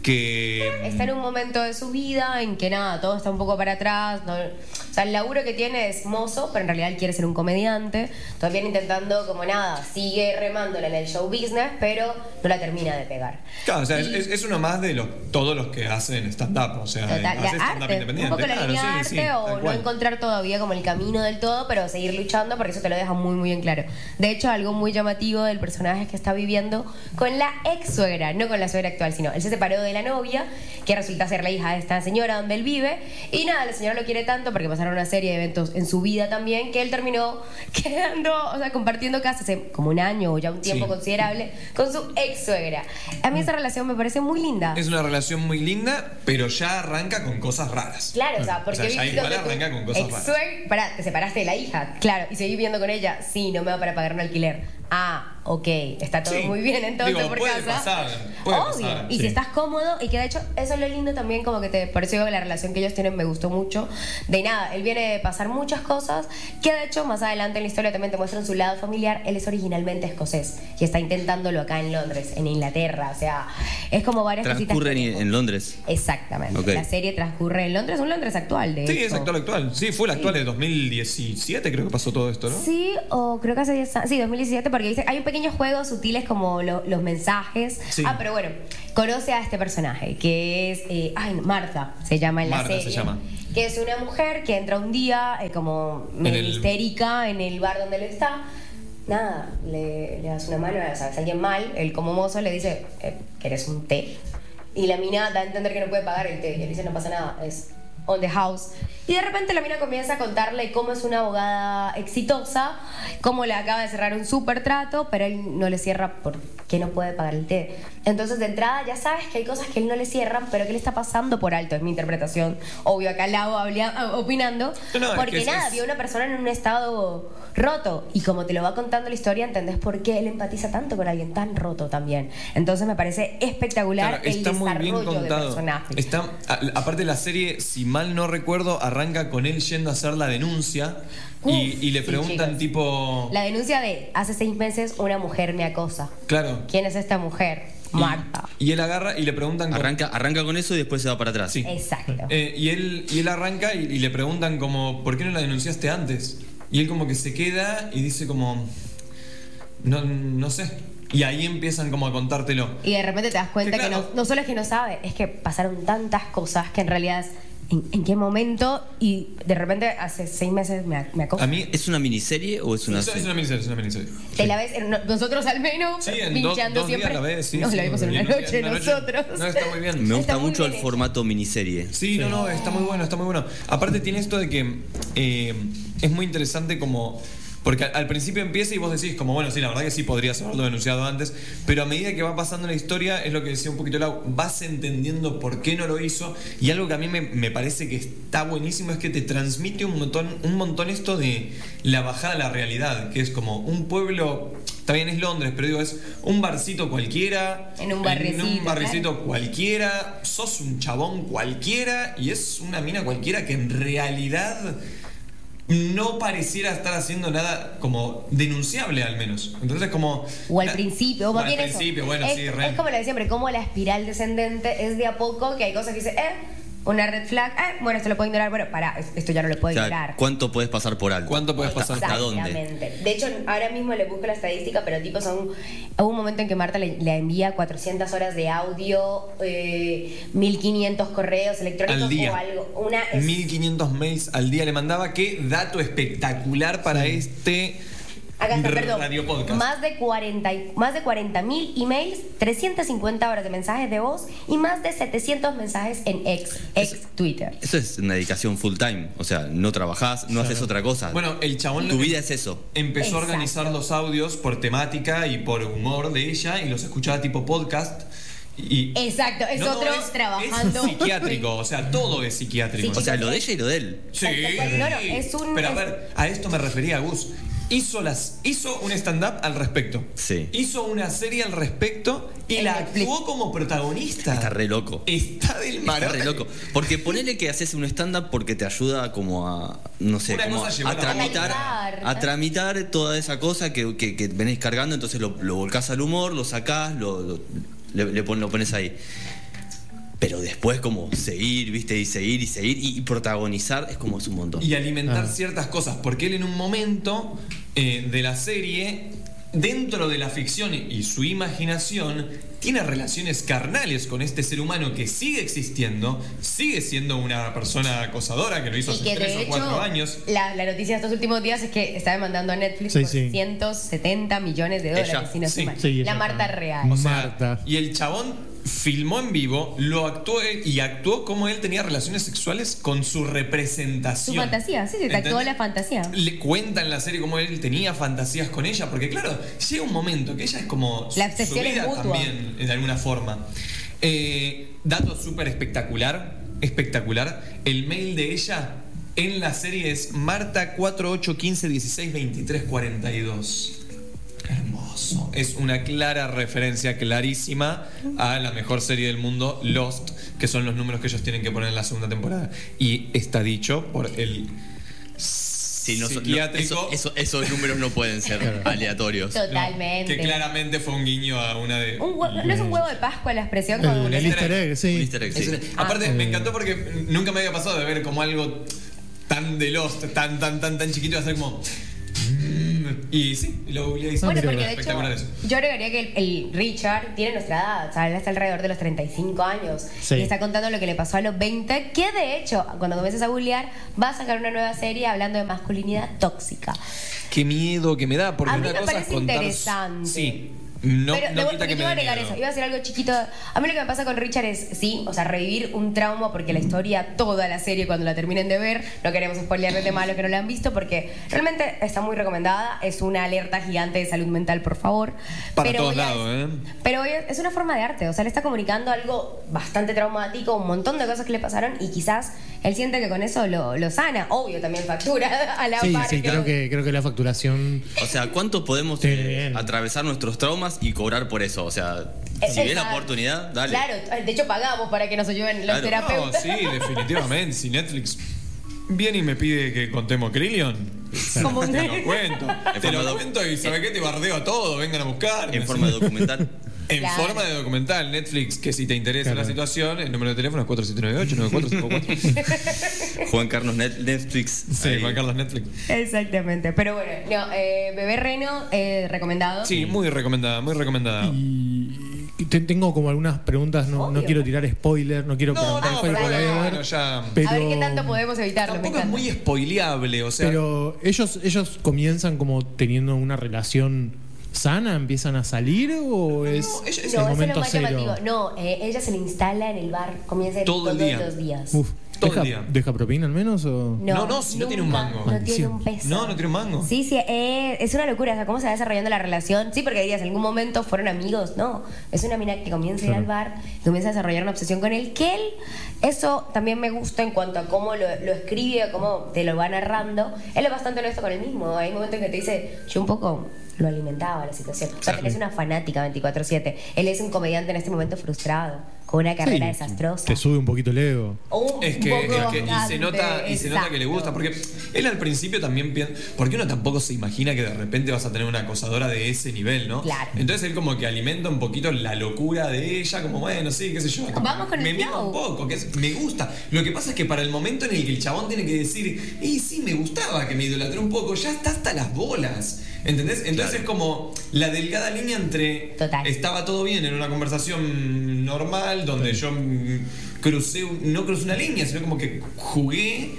Speaker 6: que...
Speaker 8: Está en un momento de su vida en que nada, todo está un poco para atrás. No, o sea, el laburo que tiene es mozo, pero en realidad él quiere ser un comediante. También intentando, como nada, sigue remándola en el show business, pero no la termina de pegar.
Speaker 6: Claro, o sea,
Speaker 8: Y-
Speaker 6: es, es uno más de los, todos los que hacen stand-up. O sea,
Speaker 8: Total,
Speaker 6: hace
Speaker 8: la
Speaker 6: stand-up
Speaker 8: arte,
Speaker 6: independiente.
Speaker 8: un poco la
Speaker 6: Claro,
Speaker 8: línea
Speaker 6: sí,
Speaker 8: arte
Speaker 6: sí,
Speaker 8: o
Speaker 6: tal
Speaker 8: no
Speaker 6: cual.
Speaker 8: encontrar todavía como el camino del todo, pero seguir luchando porque eso te lo deja muy muy en claro. De hecho, algo muy llamativo del personaje es que está viviendo con la ex suegra, no con la suegra actual, sino él se separó de la novia, que resulta ser la hija de esta señora donde él vive, y nada, la señora lo quiere tanto porque pasaron una serie de eventos en su vida también, que él terminó quedando, o sea, compartiendo casa hace como un año o ya un tiempo
Speaker 6: Sí.
Speaker 8: considerable con su ex suegra. A mí esa relación me parece muy linda.
Speaker 6: Es una relación muy linda, pero ya arranca con cosas raras.
Speaker 8: Claro, o sea, porque
Speaker 6: O sea, ya
Speaker 8: vivís
Speaker 6: igual
Speaker 8: donde tu
Speaker 6: arranca con cosas
Speaker 8: ex
Speaker 6: raras.
Speaker 8: suegra- pará, te separaste de la hija, claro, y seguís viviendo con ella, sí, no me va para pagar un alquiler. Ah, ok, está todo
Speaker 6: Sí.
Speaker 8: muy bien entonces
Speaker 6: Digo,
Speaker 8: por
Speaker 6: puede
Speaker 8: casa.
Speaker 6: pasar, puede
Speaker 8: Obvio,
Speaker 6: pasar.
Speaker 8: y
Speaker 6: Sí.
Speaker 8: si estás cómodo, y que de hecho eso es lo lindo también, como que te pareció que la relación que ellos tienen me gustó mucho. De nada, él viene de pasar muchas cosas, que de hecho más adelante en la historia también te muestran su lado familiar. Él es originalmente escocés y está intentándolo acá en Londres, en Inglaterra, o sea, es como varias cositas.
Speaker 9: Transcurre
Speaker 8: que-
Speaker 9: en, en Londres.
Speaker 8: Exactamente.
Speaker 9: Ok.
Speaker 8: La serie transcurre en Londres, un Londres actual, de
Speaker 6: Sí,
Speaker 8: hecho.
Speaker 6: es actual, actual. Sí, fue el actual de dos mil diecisiete, creo que pasó todo esto, ¿no?
Speaker 8: Sí, o creo que hace diez años. Sí, dos mil diecisiete, porque dice, hay un pequeño juego sutiles como lo- los mensajes.
Speaker 6: Sí.
Speaker 8: Ah, pero bueno, conoce a este personaje, que es. eh, ay, Marta se llama en la
Speaker 6: Marta se
Speaker 8: serie.
Speaker 6: llama.
Speaker 8: Que es una mujer que entra un día eh, como medio
Speaker 6: el-
Speaker 8: histérica en el bar donde él está. Nada, le, le das una mano, o sea, es alguien mal. Él, como mozo, le dice, eh, ¿querés un té? Y la mina da a entender que no puede pagar el té. Y él dice, no pasa nada, es on the house. Y de repente la mina comienza a contarle cómo es una abogada exitosa, cómo le acaba de cerrar un súper trato, pero él no le cierra porque no puede pagar el té. Entonces, de entrada, ya sabes que hay cosas que él no le cierran, pero que él está pasando por alto. Es mi interpretación. Obvio, acá la hago hablia- opinando.
Speaker 6: No, no, es
Speaker 8: porque
Speaker 6: que es-
Speaker 8: nada,
Speaker 6: es-
Speaker 8: vio una persona en un estado roto. Y como te lo va contando la historia, entendés por qué él empatiza tanto con alguien tan roto también. Entonces, me parece espectacular
Speaker 6: Claro,
Speaker 8: el
Speaker 6: está muy bien
Speaker 8: desarrollo del
Speaker 6: contado.
Speaker 8: personaje.
Speaker 6: Está, a- aparte la serie, si mal no recuerdo, arranca con él yendo a hacer la denuncia y,
Speaker 8: Uf,
Speaker 6: y le
Speaker 8: sí,
Speaker 6: preguntan
Speaker 8: chicos.
Speaker 6: tipo...
Speaker 8: La denuncia de hace seis meses una mujer me acosa.
Speaker 6: Claro.
Speaker 8: ¿Quién es esta mujer?
Speaker 6: Y-
Speaker 8: Marta.
Speaker 6: Y él agarra y le preguntan... como-
Speaker 9: Arranca, arranca con eso y después se va para atrás.
Speaker 6: Sí.
Speaker 8: Exacto.
Speaker 6: Eh, y, él, y él arranca y, y le preguntan como, ¿por qué no la denunciaste antes? Y él como que se queda y dice como, no, no sé. Y ahí empiezan como a contártelo.
Speaker 8: Y de repente te das cuenta
Speaker 6: Sí,
Speaker 8: que
Speaker 6: claro.
Speaker 8: no, no solo es que no sabe, es que pasaron tantas cosas que en realidad es en, en qué momento y de repente hace seis meses me, ac- me acosa.
Speaker 6: A mí...
Speaker 9: ¿Es una miniserie o es una
Speaker 6: Es, es
Speaker 9: serie?
Speaker 6: una miniserie, es una miniserie.
Speaker 8: Te la ves, en- nosotros al menos,
Speaker 6: Sí, en dos,
Speaker 8: pinchando
Speaker 6: dos días
Speaker 8: siempre.
Speaker 6: la ves, sí.
Speaker 8: Nos
Speaker 6: sí,
Speaker 8: la vimos en
Speaker 6: y
Speaker 8: una
Speaker 6: no-
Speaker 8: noche
Speaker 6: en una
Speaker 8: nosotros.
Speaker 6: No, está muy bien.
Speaker 9: Me
Speaker 8: Está
Speaker 9: gusta
Speaker 8: muy
Speaker 9: mucho el
Speaker 8: bien
Speaker 9: formato miniserie.
Speaker 6: Sí, no, no, está muy bueno, está muy bueno. Aparte tiene esto de que eh, es muy interesante como... Porque al, al principio empieza y vos decís como, bueno, sí, la verdad que sí podrías haberlo denunciado antes, pero a medida que va pasando la historia, es lo que decía un poquito Lau, vas entendiendo por qué no lo hizo, y algo que a mí me, me parece que está buenísimo es que te transmite un montón, un montón esto de la bajada a la realidad, que es como un pueblo... También es Londres, pero digo, es un barcito cualquiera.
Speaker 8: En un barricito,
Speaker 6: En un barricito
Speaker 8: claro.
Speaker 6: cualquiera. Sos un chabón cualquiera y es una mina cualquiera que en realidad no pareciera estar haciendo nada como denunciable al menos. Entonces como...
Speaker 8: O al principio, o más
Speaker 6: al
Speaker 8: bien eso.
Speaker 6: principio, bueno,
Speaker 8: es,
Speaker 6: sí, re.
Speaker 8: es como lo de siempre, como la espiral descendente es de a poco, que hay cosas que dice, eh, una red flag, eh, bueno, esto lo puedo ignorar, bueno, pará, esto ya no lo puedo
Speaker 9: O sea,
Speaker 8: ignorar.
Speaker 9: ¿cuánto puedes pasar por alto?
Speaker 6: ¿Cuánto puedes pasar?
Speaker 9: ¿Hasta dónde?
Speaker 8: Exactamente. De hecho, ahora mismo le busco la estadística, pero tipo son... Hubo un momento en que Marta le, le envía cuatrocientas horas de audio, eh, mil quinientos correos electrónicos
Speaker 6: Al día.
Speaker 8: o algo. Una es-
Speaker 6: mil quinientos mails al día le mandaba. Qué dato espectacular para este
Speaker 8: Acá está, perdón.
Speaker 6: radio podcast.
Speaker 8: Más de cuarenta y- más de cuarenta mil emails, trescientas cincuenta horas de mensajes de voz y más de setecientos mensajes en ex, ex Twitter.
Speaker 9: Eso es una dedicación full time. O sea, no trabajás, no haces otra cosa.
Speaker 6: Bueno, el chabón
Speaker 9: Tu
Speaker 6: lo-
Speaker 9: vida es eso.
Speaker 6: empezó
Speaker 8: Exacto.
Speaker 6: a organizar los audios por temática y por humor de ella y los escuchaba tipo podcast. Y
Speaker 8: Exacto, es
Speaker 6: No, no,
Speaker 8: otro
Speaker 6: es-
Speaker 8: trabajando.
Speaker 6: Es psiquiátrico, o sea, todo es psiquiátrico.
Speaker 8: Sí,
Speaker 9: O sea, lo de ella y lo de él.
Speaker 6: Sí.
Speaker 8: No, no, es un-
Speaker 6: Pero a
Speaker 8: es-
Speaker 6: ver, a esto me refería, Gus. Hizo, las, hizo un stand-up al respecto.
Speaker 9: Sí.
Speaker 6: Hizo una serie al respecto y
Speaker 8: En
Speaker 6: la
Speaker 8: Netflix.
Speaker 6: actuó como protagonista.
Speaker 9: Está re loco.
Speaker 6: Está del
Speaker 9: Está
Speaker 6: marote.
Speaker 9: re loco. Porque ponele que haces un stand-up porque te ayuda como a, no sé,
Speaker 6: Una
Speaker 9: como
Speaker 6: cosa llevó
Speaker 9: a
Speaker 6: a la otra.
Speaker 9: tramitar,
Speaker 8: Analizar.
Speaker 9: a tramitar toda esa cosa que, que, que venís cargando, entonces lo, lo volcás al humor, lo sacás, lo, lo- le, le pon- lo pones ahí. Pero después como seguir, viste, y seguir y seguir y, y protagonizar es como es un montón.
Speaker 6: Y alimentar
Speaker 7: Ah.
Speaker 6: ciertas cosas, porque él en un momento eh, de la serie, dentro de la ficción y su imaginación, tiene relaciones carnales con este ser humano que sigue existiendo, sigue siendo una persona acosadora que lo hizo
Speaker 8: Y
Speaker 6: hace
Speaker 8: que
Speaker 6: tres
Speaker 8: de
Speaker 6: o cuatro
Speaker 8: hecho,
Speaker 6: años.
Speaker 8: la, la noticia de estos últimos días es que está demandando a Netflix
Speaker 7: Sí,
Speaker 8: por
Speaker 7: sí.
Speaker 8: ciento setenta millones de dólares,
Speaker 9: Ella,
Speaker 8: si no
Speaker 6: sí.
Speaker 8: estoy mal.
Speaker 7: Sí, ella
Speaker 8: la Marta
Speaker 7: está.
Speaker 8: Real.
Speaker 6: O sea,
Speaker 7: Marta.
Speaker 6: y el chabón filmó en vivo, lo actuó él y actuó como él tenía relaciones sexuales con su representación.
Speaker 8: Su fantasía, sí, se te actuó
Speaker 6: ¿Entendés?
Speaker 8: la fantasía.
Speaker 6: Le cuenta en la serie cómo él tenía fantasías con ella, porque claro, llega un momento que ella es como
Speaker 8: La
Speaker 6: su
Speaker 8: obsesión es
Speaker 6: vida
Speaker 8: mutua.
Speaker 6: también, de alguna forma. Eh, dato súper espectacular, espectacular, el mail de ella en la serie es Marta cuatro ocho uno cinco uno seis dos tres cuatro dos. Hermoso. Es una clara referencia, clarísima, a la mejor serie del mundo, Lost, que son los números que ellos tienen que poner en la segunda temporada. Y está dicho por el
Speaker 9: Sí, no, son- no,
Speaker 6: psiquiátrico,
Speaker 9: eso- eso- esos números no pueden ser aleatorios.
Speaker 8: Totalmente.
Speaker 6: que claramente fue un guiño a una de...
Speaker 8: Un hue- ¿No es un huevo de Pascua la expresión? Como
Speaker 7: El,
Speaker 8: un-
Speaker 7: el easter egg, sí.
Speaker 9: Un easter egg, sí.
Speaker 6: Es una- aparte,
Speaker 8: Ah.
Speaker 6: me encantó porque nunca me había pasado de ver como algo tan de Lost, tan, tan, tan, tan chiquito, y hacer como... mm, Y sí, y lo googleé y
Speaker 8: Bueno,
Speaker 6: sí,
Speaker 8: porque de hecho,
Speaker 6: espectacular eso.
Speaker 8: yo agregaría que el, el Richard tiene nuestra edad, o sea, él está alrededor de los treinta y cinco años.
Speaker 7: Sí.
Speaker 8: Y está contando lo que le pasó a los veinte, que de hecho, cuando comiences a googlear, va a sacar una nueva serie hablando de masculinidad tóxica.
Speaker 6: Qué miedo que me da, porque
Speaker 8: A mí
Speaker 6: una
Speaker 8: me
Speaker 6: cosa
Speaker 8: parece
Speaker 6: es contar...
Speaker 8: interesante.
Speaker 6: Sí, no,
Speaker 8: Pero
Speaker 6: no
Speaker 8: le-
Speaker 6: quita que
Speaker 8: te
Speaker 6: me
Speaker 8: iba a
Speaker 6: dé
Speaker 8: agregar
Speaker 6: miedo.
Speaker 8: eso, iba a decir algo chiquito. A mí lo que me pasa con Richard es, sí, o sea, revivir un trauma, porque la historia, toda la serie, cuando la terminen de ver, no queremos spoilearles de malo que no la han visto, porque realmente está muy recomendada, es una alerta gigante de salud mental, por favor.
Speaker 6: Para
Speaker 8: Pero
Speaker 6: todos
Speaker 8: hoy es-
Speaker 6: lados, ¿eh?
Speaker 8: Pero hoy es una forma de arte, o sea, le está comunicando algo bastante traumático, un montón de cosas que le pasaron, y quizás él siente que con eso lo, lo sana. Obvio, también factura a la
Speaker 7: Sí,
Speaker 8: par.
Speaker 7: sí, creo que, creo que la facturación.
Speaker 9: O sea, ¿cuánto podemos
Speaker 7: Sí,
Speaker 9: eh,
Speaker 7: bien.
Speaker 9: atravesar nuestros traumas y cobrar por eso? O sea,
Speaker 8: Eh,
Speaker 9: si ves la
Speaker 8: exacto.
Speaker 9: oportunidad, dale.
Speaker 8: Claro, de hecho pagamos para que nos ayuden los
Speaker 9: Claro.
Speaker 6: No,
Speaker 8: terapeutas.
Speaker 6: sí, definitivamente. Si Netflix viene y me pide que contemos Krillion,
Speaker 8: Como un-
Speaker 6: te lo cuento. Te
Speaker 9: forma
Speaker 6: lo
Speaker 9: de-
Speaker 6: cuento y ¿sabes qué? Te bardeo a todo, vengan a buscar.
Speaker 9: En forma de documental.
Speaker 6: En
Speaker 8: Claro.
Speaker 6: forma de documental, Netflix, que si te interesa
Speaker 7: Claro.
Speaker 6: la situación, el número de teléfono es cuatro siete nueve ocho nueve cuatro cinco cuatro.
Speaker 9: Juan Carlos Net- Netflix.
Speaker 6: Sí,
Speaker 9: ahí.
Speaker 6: Juan Carlos Netflix.
Speaker 8: Exactamente. Pero bueno, no, eh, Bebé Reno, eh, recomendado.
Speaker 6: Sí, muy recomendada, muy recomendada.
Speaker 7: Y, y te- tengo como algunas preguntas, no, no
Speaker 8: Obvio.
Speaker 7: quiero tirar spoiler, no quiero
Speaker 6: No,
Speaker 7: preguntar
Speaker 6: no,
Speaker 7: spoiler
Speaker 6: pero
Speaker 7: porque la voy a ver,
Speaker 6: bueno, ya.
Speaker 7: pero,
Speaker 8: A ver qué tanto podemos evitarlo. me
Speaker 6: Tampoco es
Speaker 8: encanta.
Speaker 6: muy spoileable, o sea.
Speaker 7: pero ellos, ellos comienzan como teniendo una relación sana, empiezan a salir o es
Speaker 6: No, ella-
Speaker 7: el
Speaker 8: No, eso es
Speaker 7: momento
Speaker 8: lo más
Speaker 7: cero.
Speaker 8: llamativo. No, eh, ella se le instala en el bar, comienza a ir
Speaker 6: Todo el
Speaker 8: todos
Speaker 6: día.
Speaker 8: los días.
Speaker 7: Uf,
Speaker 6: Todo el
Speaker 7: deja,
Speaker 6: día.
Speaker 7: ¿deja propina al menos o?
Speaker 6: No, no, si no tiene un
Speaker 8: nunca,
Speaker 6: mango.
Speaker 8: No tiene
Speaker 7: Maldición.
Speaker 8: un peso.
Speaker 6: No, no tiene un mango.
Speaker 8: Sí, sí, eh, es una locura. O sea, cómo se va desarrollando la relación. Sí, porque dirías, en algún momento fueron amigos. No, es una mina que comienza a ir
Speaker 7: Claro.
Speaker 8: al bar y comienza a desarrollar una obsesión con él. Que él, eso también me gusta en cuanto a cómo lo, lo escribe, cómo te lo va narrando. Él es bastante honesto con él mismo. Hay momentos en que te dice, yo un poco lo alimentaba la situación. O sea,
Speaker 6: Claro.
Speaker 8: tenés una fanática veinticuatro siete. Él es un comediante en este momento frustrado, con una carrera
Speaker 7: Sí,
Speaker 8: desastrosa.
Speaker 7: te sube un poquito el ego.
Speaker 8: Un
Speaker 6: Es que,
Speaker 8: poco
Speaker 6: es que- y se
Speaker 8: bastante,
Speaker 6: nota y se nota que le gusta,
Speaker 8: exacto.
Speaker 6: porque él al principio también piensa, porque uno tampoco se imagina que de repente vas a tener una acosadora de ese nivel, ¿no?
Speaker 8: Claro.
Speaker 6: Entonces él como que alimenta un poquito la locura de ella, como bueno, sí, qué sé yo.
Speaker 8: Vamos con el
Speaker 6: me mima
Speaker 8: flow.
Speaker 6: un poco, que es- me gusta. Lo que pasa es que para el momento en el que el chabón tiene que decir, y sí, me gustaba que me idolatré un poco, ya está hasta las bolas. ¿Entendés? Entonces
Speaker 9: Claro.
Speaker 6: es como la delgada línea entre
Speaker 8: Total.
Speaker 6: estaba todo bien en una conversación normal donde yo mm, crucé, un- no crucé una línea, sino como que jugué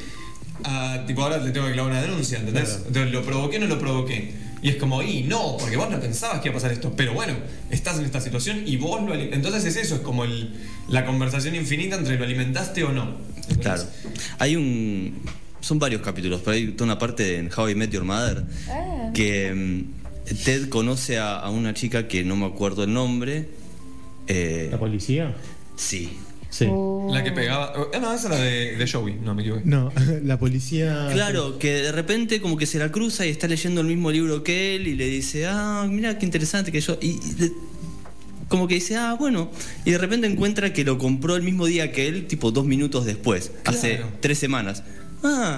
Speaker 6: a, tipo, ahora le tengo que clavar una denuncia, ¿entendés?
Speaker 7: Claro.
Speaker 6: Entonces, ¿lo provoqué o no lo provoqué? Y es como, y no, porque vos no pensabas que iba a pasar esto, pero bueno, estás en esta situación y vos lo ali- Entonces es eso, es como el, la conversación infinita entre lo alimentaste o no. ¿entendés?
Speaker 9: Claro. Hay un. Son varios capítulos, pero hay toda una parte en How I Met Your Mother
Speaker 8: Ah.
Speaker 9: que mm, Ted conoce a, a una chica que no me acuerdo el nombre. Eh,
Speaker 7: ¿La policía?
Speaker 9: sí.
Speaker 7: Sí.
Speaker 8: Uh.
Speaker 6: La que pegaba. Ah, no, esa era de, de Joey, no me equivoqué.
Speaker 7: No, la policía.
Speaker 9: Claro, que de repente como que se la cruza y está leyendo el mismo libro que él y le dice, ah, mira qué interesante que yo... Y, y de- como que dice, ah, bueno. Y de repente encuentra que lo compró el mismo día que él, tipo dos minutos después, hace
Speaker 6: Claro.
Speaker 9: tres semanas. Ah,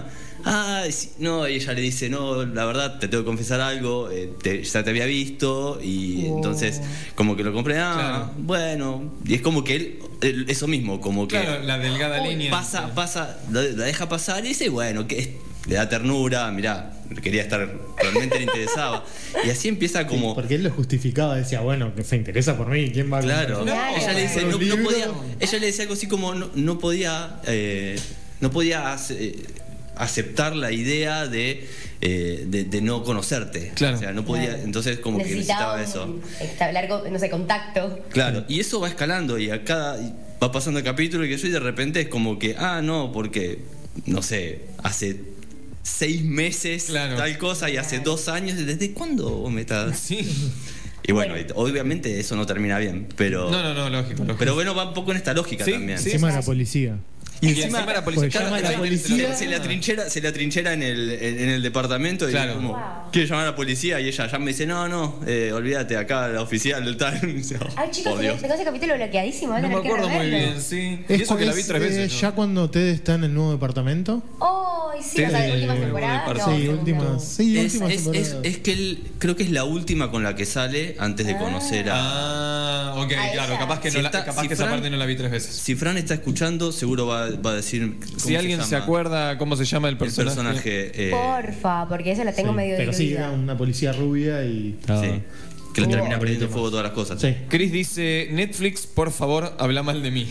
Speaker 9: ah, no, y ella le dice, no, la verdad, te tengo que confesar algo, eh, te, ya te había visto, y oh. entonces como que lo compré, ah, claro. bueno, y es como que él, él eso mismo, como que
Speaker 6: claro, la delgada
Speaker 9: oh,
Speaker 6: línea.
Speaker 9: Pasa, pasa, la, la deja pasar y dice, bueno, que es, le da ternura, mirá, quería estar, realmente le interesaba. Y así empieza como...
Speaker 7: Sí, porque él lo justificaba, decía, bueno, que se interesa por mí, ¿quién va a...
Speaker 9: Claro,
Speaker 7: no,
Speaker 9: ella le dice, no, no podía, ella le decía algo así como, no, no podía, eh, no podía eh, aceptar la idea de, eh, de, de no conocerte.
Speaker 6: Claro.
Speaker 9: O sea, no podía,
Speaker 8: claro.
Speaker 9: entonces como necesitaba que necesitaba eso.
Speaker 8: Establecer, no sé, contacto.
Speaker 9: Claro, y eso va escalando y a cada... va pasando el capítulo y que yo y de repente es como que, ah, no, porque, no sé, hace... seis meses, claro. tal cosa, y hace dos años, ¿desde cuándo vos me estás...?
Speaker 6: Sí.
Speaker 9: Y bueno, bueno, obviamente eso no termina bien, pero...
Speaker 6: No, no, no, lógico, lógico.
Speaker 9: Pero bueno, va un poco en esta lógica
Speaker 6: sí,
Speaker 9: también.
Speaker 7: Sí, encima de la policía.
Speaker 9: Y encima,
Speaker 6: encima la policía,
Speaker 9: claro,
Speaker 7: llama a la policía.
Speaker 9: Se, se le atrinchera, se le atrinchera en el, en, en el departamento y
Speaker 6: claro.
Speaker 9: como,
Speaker 8: wow.
Speaker 9: quiere llamar a la policía y ella ya me dice, no, no, eh, olvídate, acá la oficial del tal.
Speaker 8: Ay, chicos, tengo ese capítulo bloqueadísimo.
Speaker 6: No me acuerdo muy bien, sí.
Speaker 7: Es,
Speaker 6: y eso que la vi tres veces.
Speaker 7: Eh,
Speaker 6: ¿no?
Speaker 7: ¿Ya cuando Ted está en el nuevo departamento?
Speaker 8: Oh, sí, sí, o sea, últimas temporadas. No,
Speaker 7: sí, últimas, sí,
Speaker 9: es,
Speaker 7: últimas
Speaker 9: es,
Speaker 7: temporadas.
Speaker 9: Es, es que él, creo que es la última con la que sale antes de
Speaker 8: ah.
Speaker 9: conocer a...
Speaker 6: Ah, ok,
Speaker 8: a
Speaker 6: claro,
Speaker 8: ella.
Speaker 6: capaz que,
Speaker 9: Si
Speaker 6: no la,
Speaker 9: está,
Speaker 6: capaz
Speaker 9: si
Speaker 6: que
Speaker 9: Fran,
Speaker 6: esa parte no la vi tres veces.
Speaker 9: Si Fran está escuchando, seguro va, va a decir...
Speaker 6: Si alguien se, se acuerda cómo se llama el personaje.
Speaker 9: El personaje eh,
Speaker 8: Porfa, porque eso lo tengo
Speaker 7: sí,
Speaker 8: medio
Speaker 7: pero
Speaker 8: diluida.
Speaker 7: sí, era una policía rubia y...
Speaker 9: Sí. Que le termina prendiendo fuego todas las cosas.
Speaker 7: Sí.
Speaker 6: Chris dice, Netflix, por favor, habla mal de mí.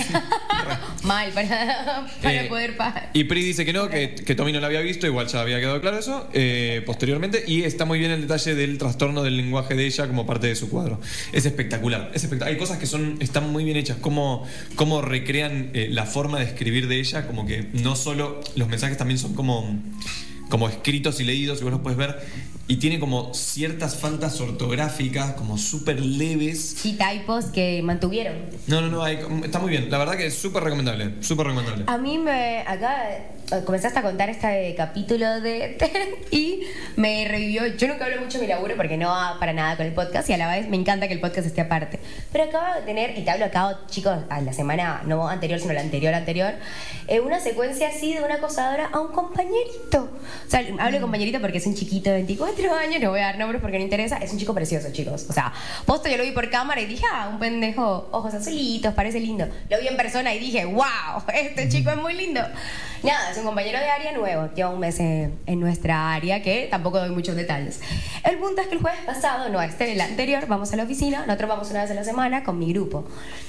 Speaker 8: Mal, para, para
Speaker 6: eh,
Speaker 8: poder pagar.
Speaker 6: Y Pri dice que no, que, que Tommy no lo había visto, igual ya había quedado claro eso, eh, posteriormente. Y está muy bien el detalle del trastorno del lenguaje de ella como parte de su cuadro. Es espectacular, es espectacular. Hay cosas que son, están muy bien hechas, cómo, cómo recrean eh, la forma de escribir de ella, como que no solo, los mensajes también son como... como escritos y leídos, y vos los puedes ver, y tiene como ciertas faltas ortográficas, como súper leves.
Speaker 8: Sí, typos que mantuvieron.
Speaker 6: No, no, no, hay, está muy bien. La verdad que es súper recomendable, súper recomendable.
Speaker 8: A mí me... Acá comenzaste a contar este capítulo de Ted y me revivió... Yo nunca hablo mucho de mi laburo porque no va para nada con el podcast, y a la vez me encanta que el podcast esté aparte. Pero acabo de tener, y te hablo acá, chicos, a la semana, no anterior, sino la anterior, anterior, eh, una secuencia así de una acosadora a un compañerito. O sea, hablo de compañerito porque es un chiquito de veinticuatro años, no voy a dar nombres porque no interesa, es un chico precioso, chicos. O sea, posto yo lo vi por cámara y dije, ah, un pendejo, ojos azulitos, parece lindo. Lo vi en persona y dije, wow, este chico es muy lindo. Nada, es un compañero de área nuevo, lleva un mes en, en nuestra área, que tampoco doy muchos detalles. El punto es que el jueves pasado, no este, el anterior, vamos a la oficina, nosotros vamos una vez a la semana con mi grupo.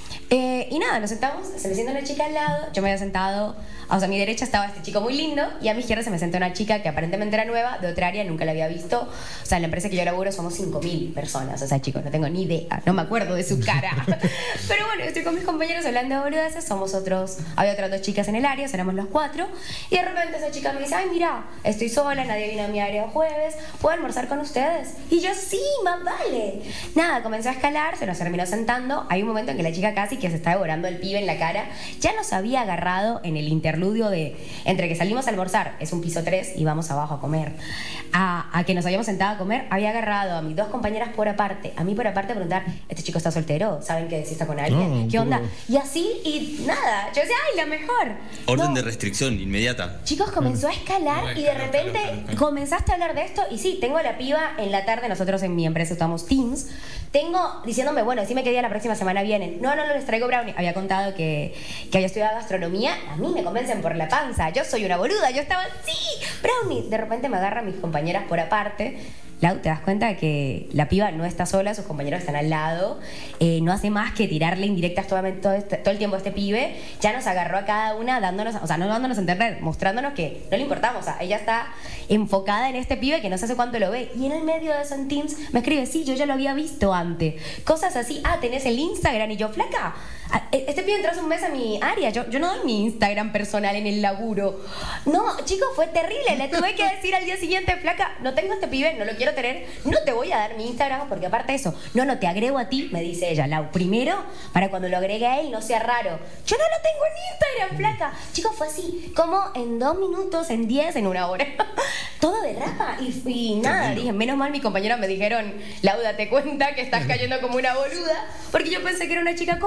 Speaker 8: Eh, y nada, nos sentamos, se me sienta una chica al lado, yo me había sentado, o sea, a mi derecha estaba este chico muy lindo y a mi izquierda se me sentó una chica que aparentemente era nueva, de otra área, nunca la había visto. O sea, en la empresa que yo laburo somos cinco mil personas, o sea, chicos, no tengo ni idea, no me acuerdo de su cara. Pero bueno, estoy con mis compañeros hablando de boludeces, somos otros, había otras dos chicas en el área, éramos los cuatro, y de repente esa chica me dice, ay, mira, estoy sola, nadie vino a mi área el jueves, ¿puedo almorzar con ustedes? Y yo, sí, más vale. Nada, comenzó a escalar, se nos terminó sentando, hay un momento en que la chica casi que se está devorando el pibe en la cara, ya nos había agarrado en el interludio de, entre que salimos a almorzar, es un piso tres y vamos abajo a comer, a, a que nos habíamos sentado a comer, había agarrado a mis dos compañeras por aparte, a mí por aparte a preguntar, ¿este chico está soltero? ¿Saben que si está con alguien?
Speaker 7: No,
Speaker 8: ¿Qué onda?
Speaker 7: poco.
Speaker 8: Y así, y nada, yo decía, ay, la mejor.
Speaker 9: Orden
Speaker 8: No.
Speaker 9: de restricción inmediata.
Speaker 8: Chicos, comenzó a escalar
Speaker 6: No,
Speaker 8: y de
Speaker 6: escaló,
Speaker 8: repente
Speaker 6: escaló, escaló.
Speaker 8: comenzaste a hablar de esto y sí, tengo a la piba en la tarde, nosotros en mi empresa usamos Teams, tengo diciéndome, bueno, decime qué día la próxima semana vienen. No, no, no les traigo brownie. Había contado que, que había estudiado gastronomía, a mí me convencen por la panza, yo soy una boluda, yo estaba, sí, brownie. De repente me agarran mis compañeras por aparte. Lau, te das cuenta que la piba no está sola, sus compañeros están al lado, eh, no hace más que tirarle indirectas todo, todo, este, todo el tiempo a este pibe, ya nos agarró a cada una dándonos, o sea, no dándonos a entender, mostrándonos que no le importamos, o sea, ella está enfocada en este pibe que no sé hace cuánto lo ve, y en el medio de eso en Teams me escribe, sí, yo ya lo había visto antes, cosas así, ah, tenés el Instagram, y yo, flaca, este pibe entró hace un mes a mi área, yo, yo no doy mi Instagram personal en el laburo, no, chicos, fue terrible, le tuve que decir al día siguiente, flaca, no tengo este pibe, no lo quiero tener, no te voy a dar mi Instagram porque aparte de eso, no, no, te agrego a ti, me dice ella, Lau, primero, para cuando lo agregue a él no sea raro, yo no lo tengo en Instagram, flaca, chicos, fue así, como en dos minutos, en diez, en una hora, todo derrapa, y, y nada, dije, menos mal mis compañeros me dijeron, Lau, date cuenta que estás cayendo como una boluda, porque yo pensé que era una chica copada, que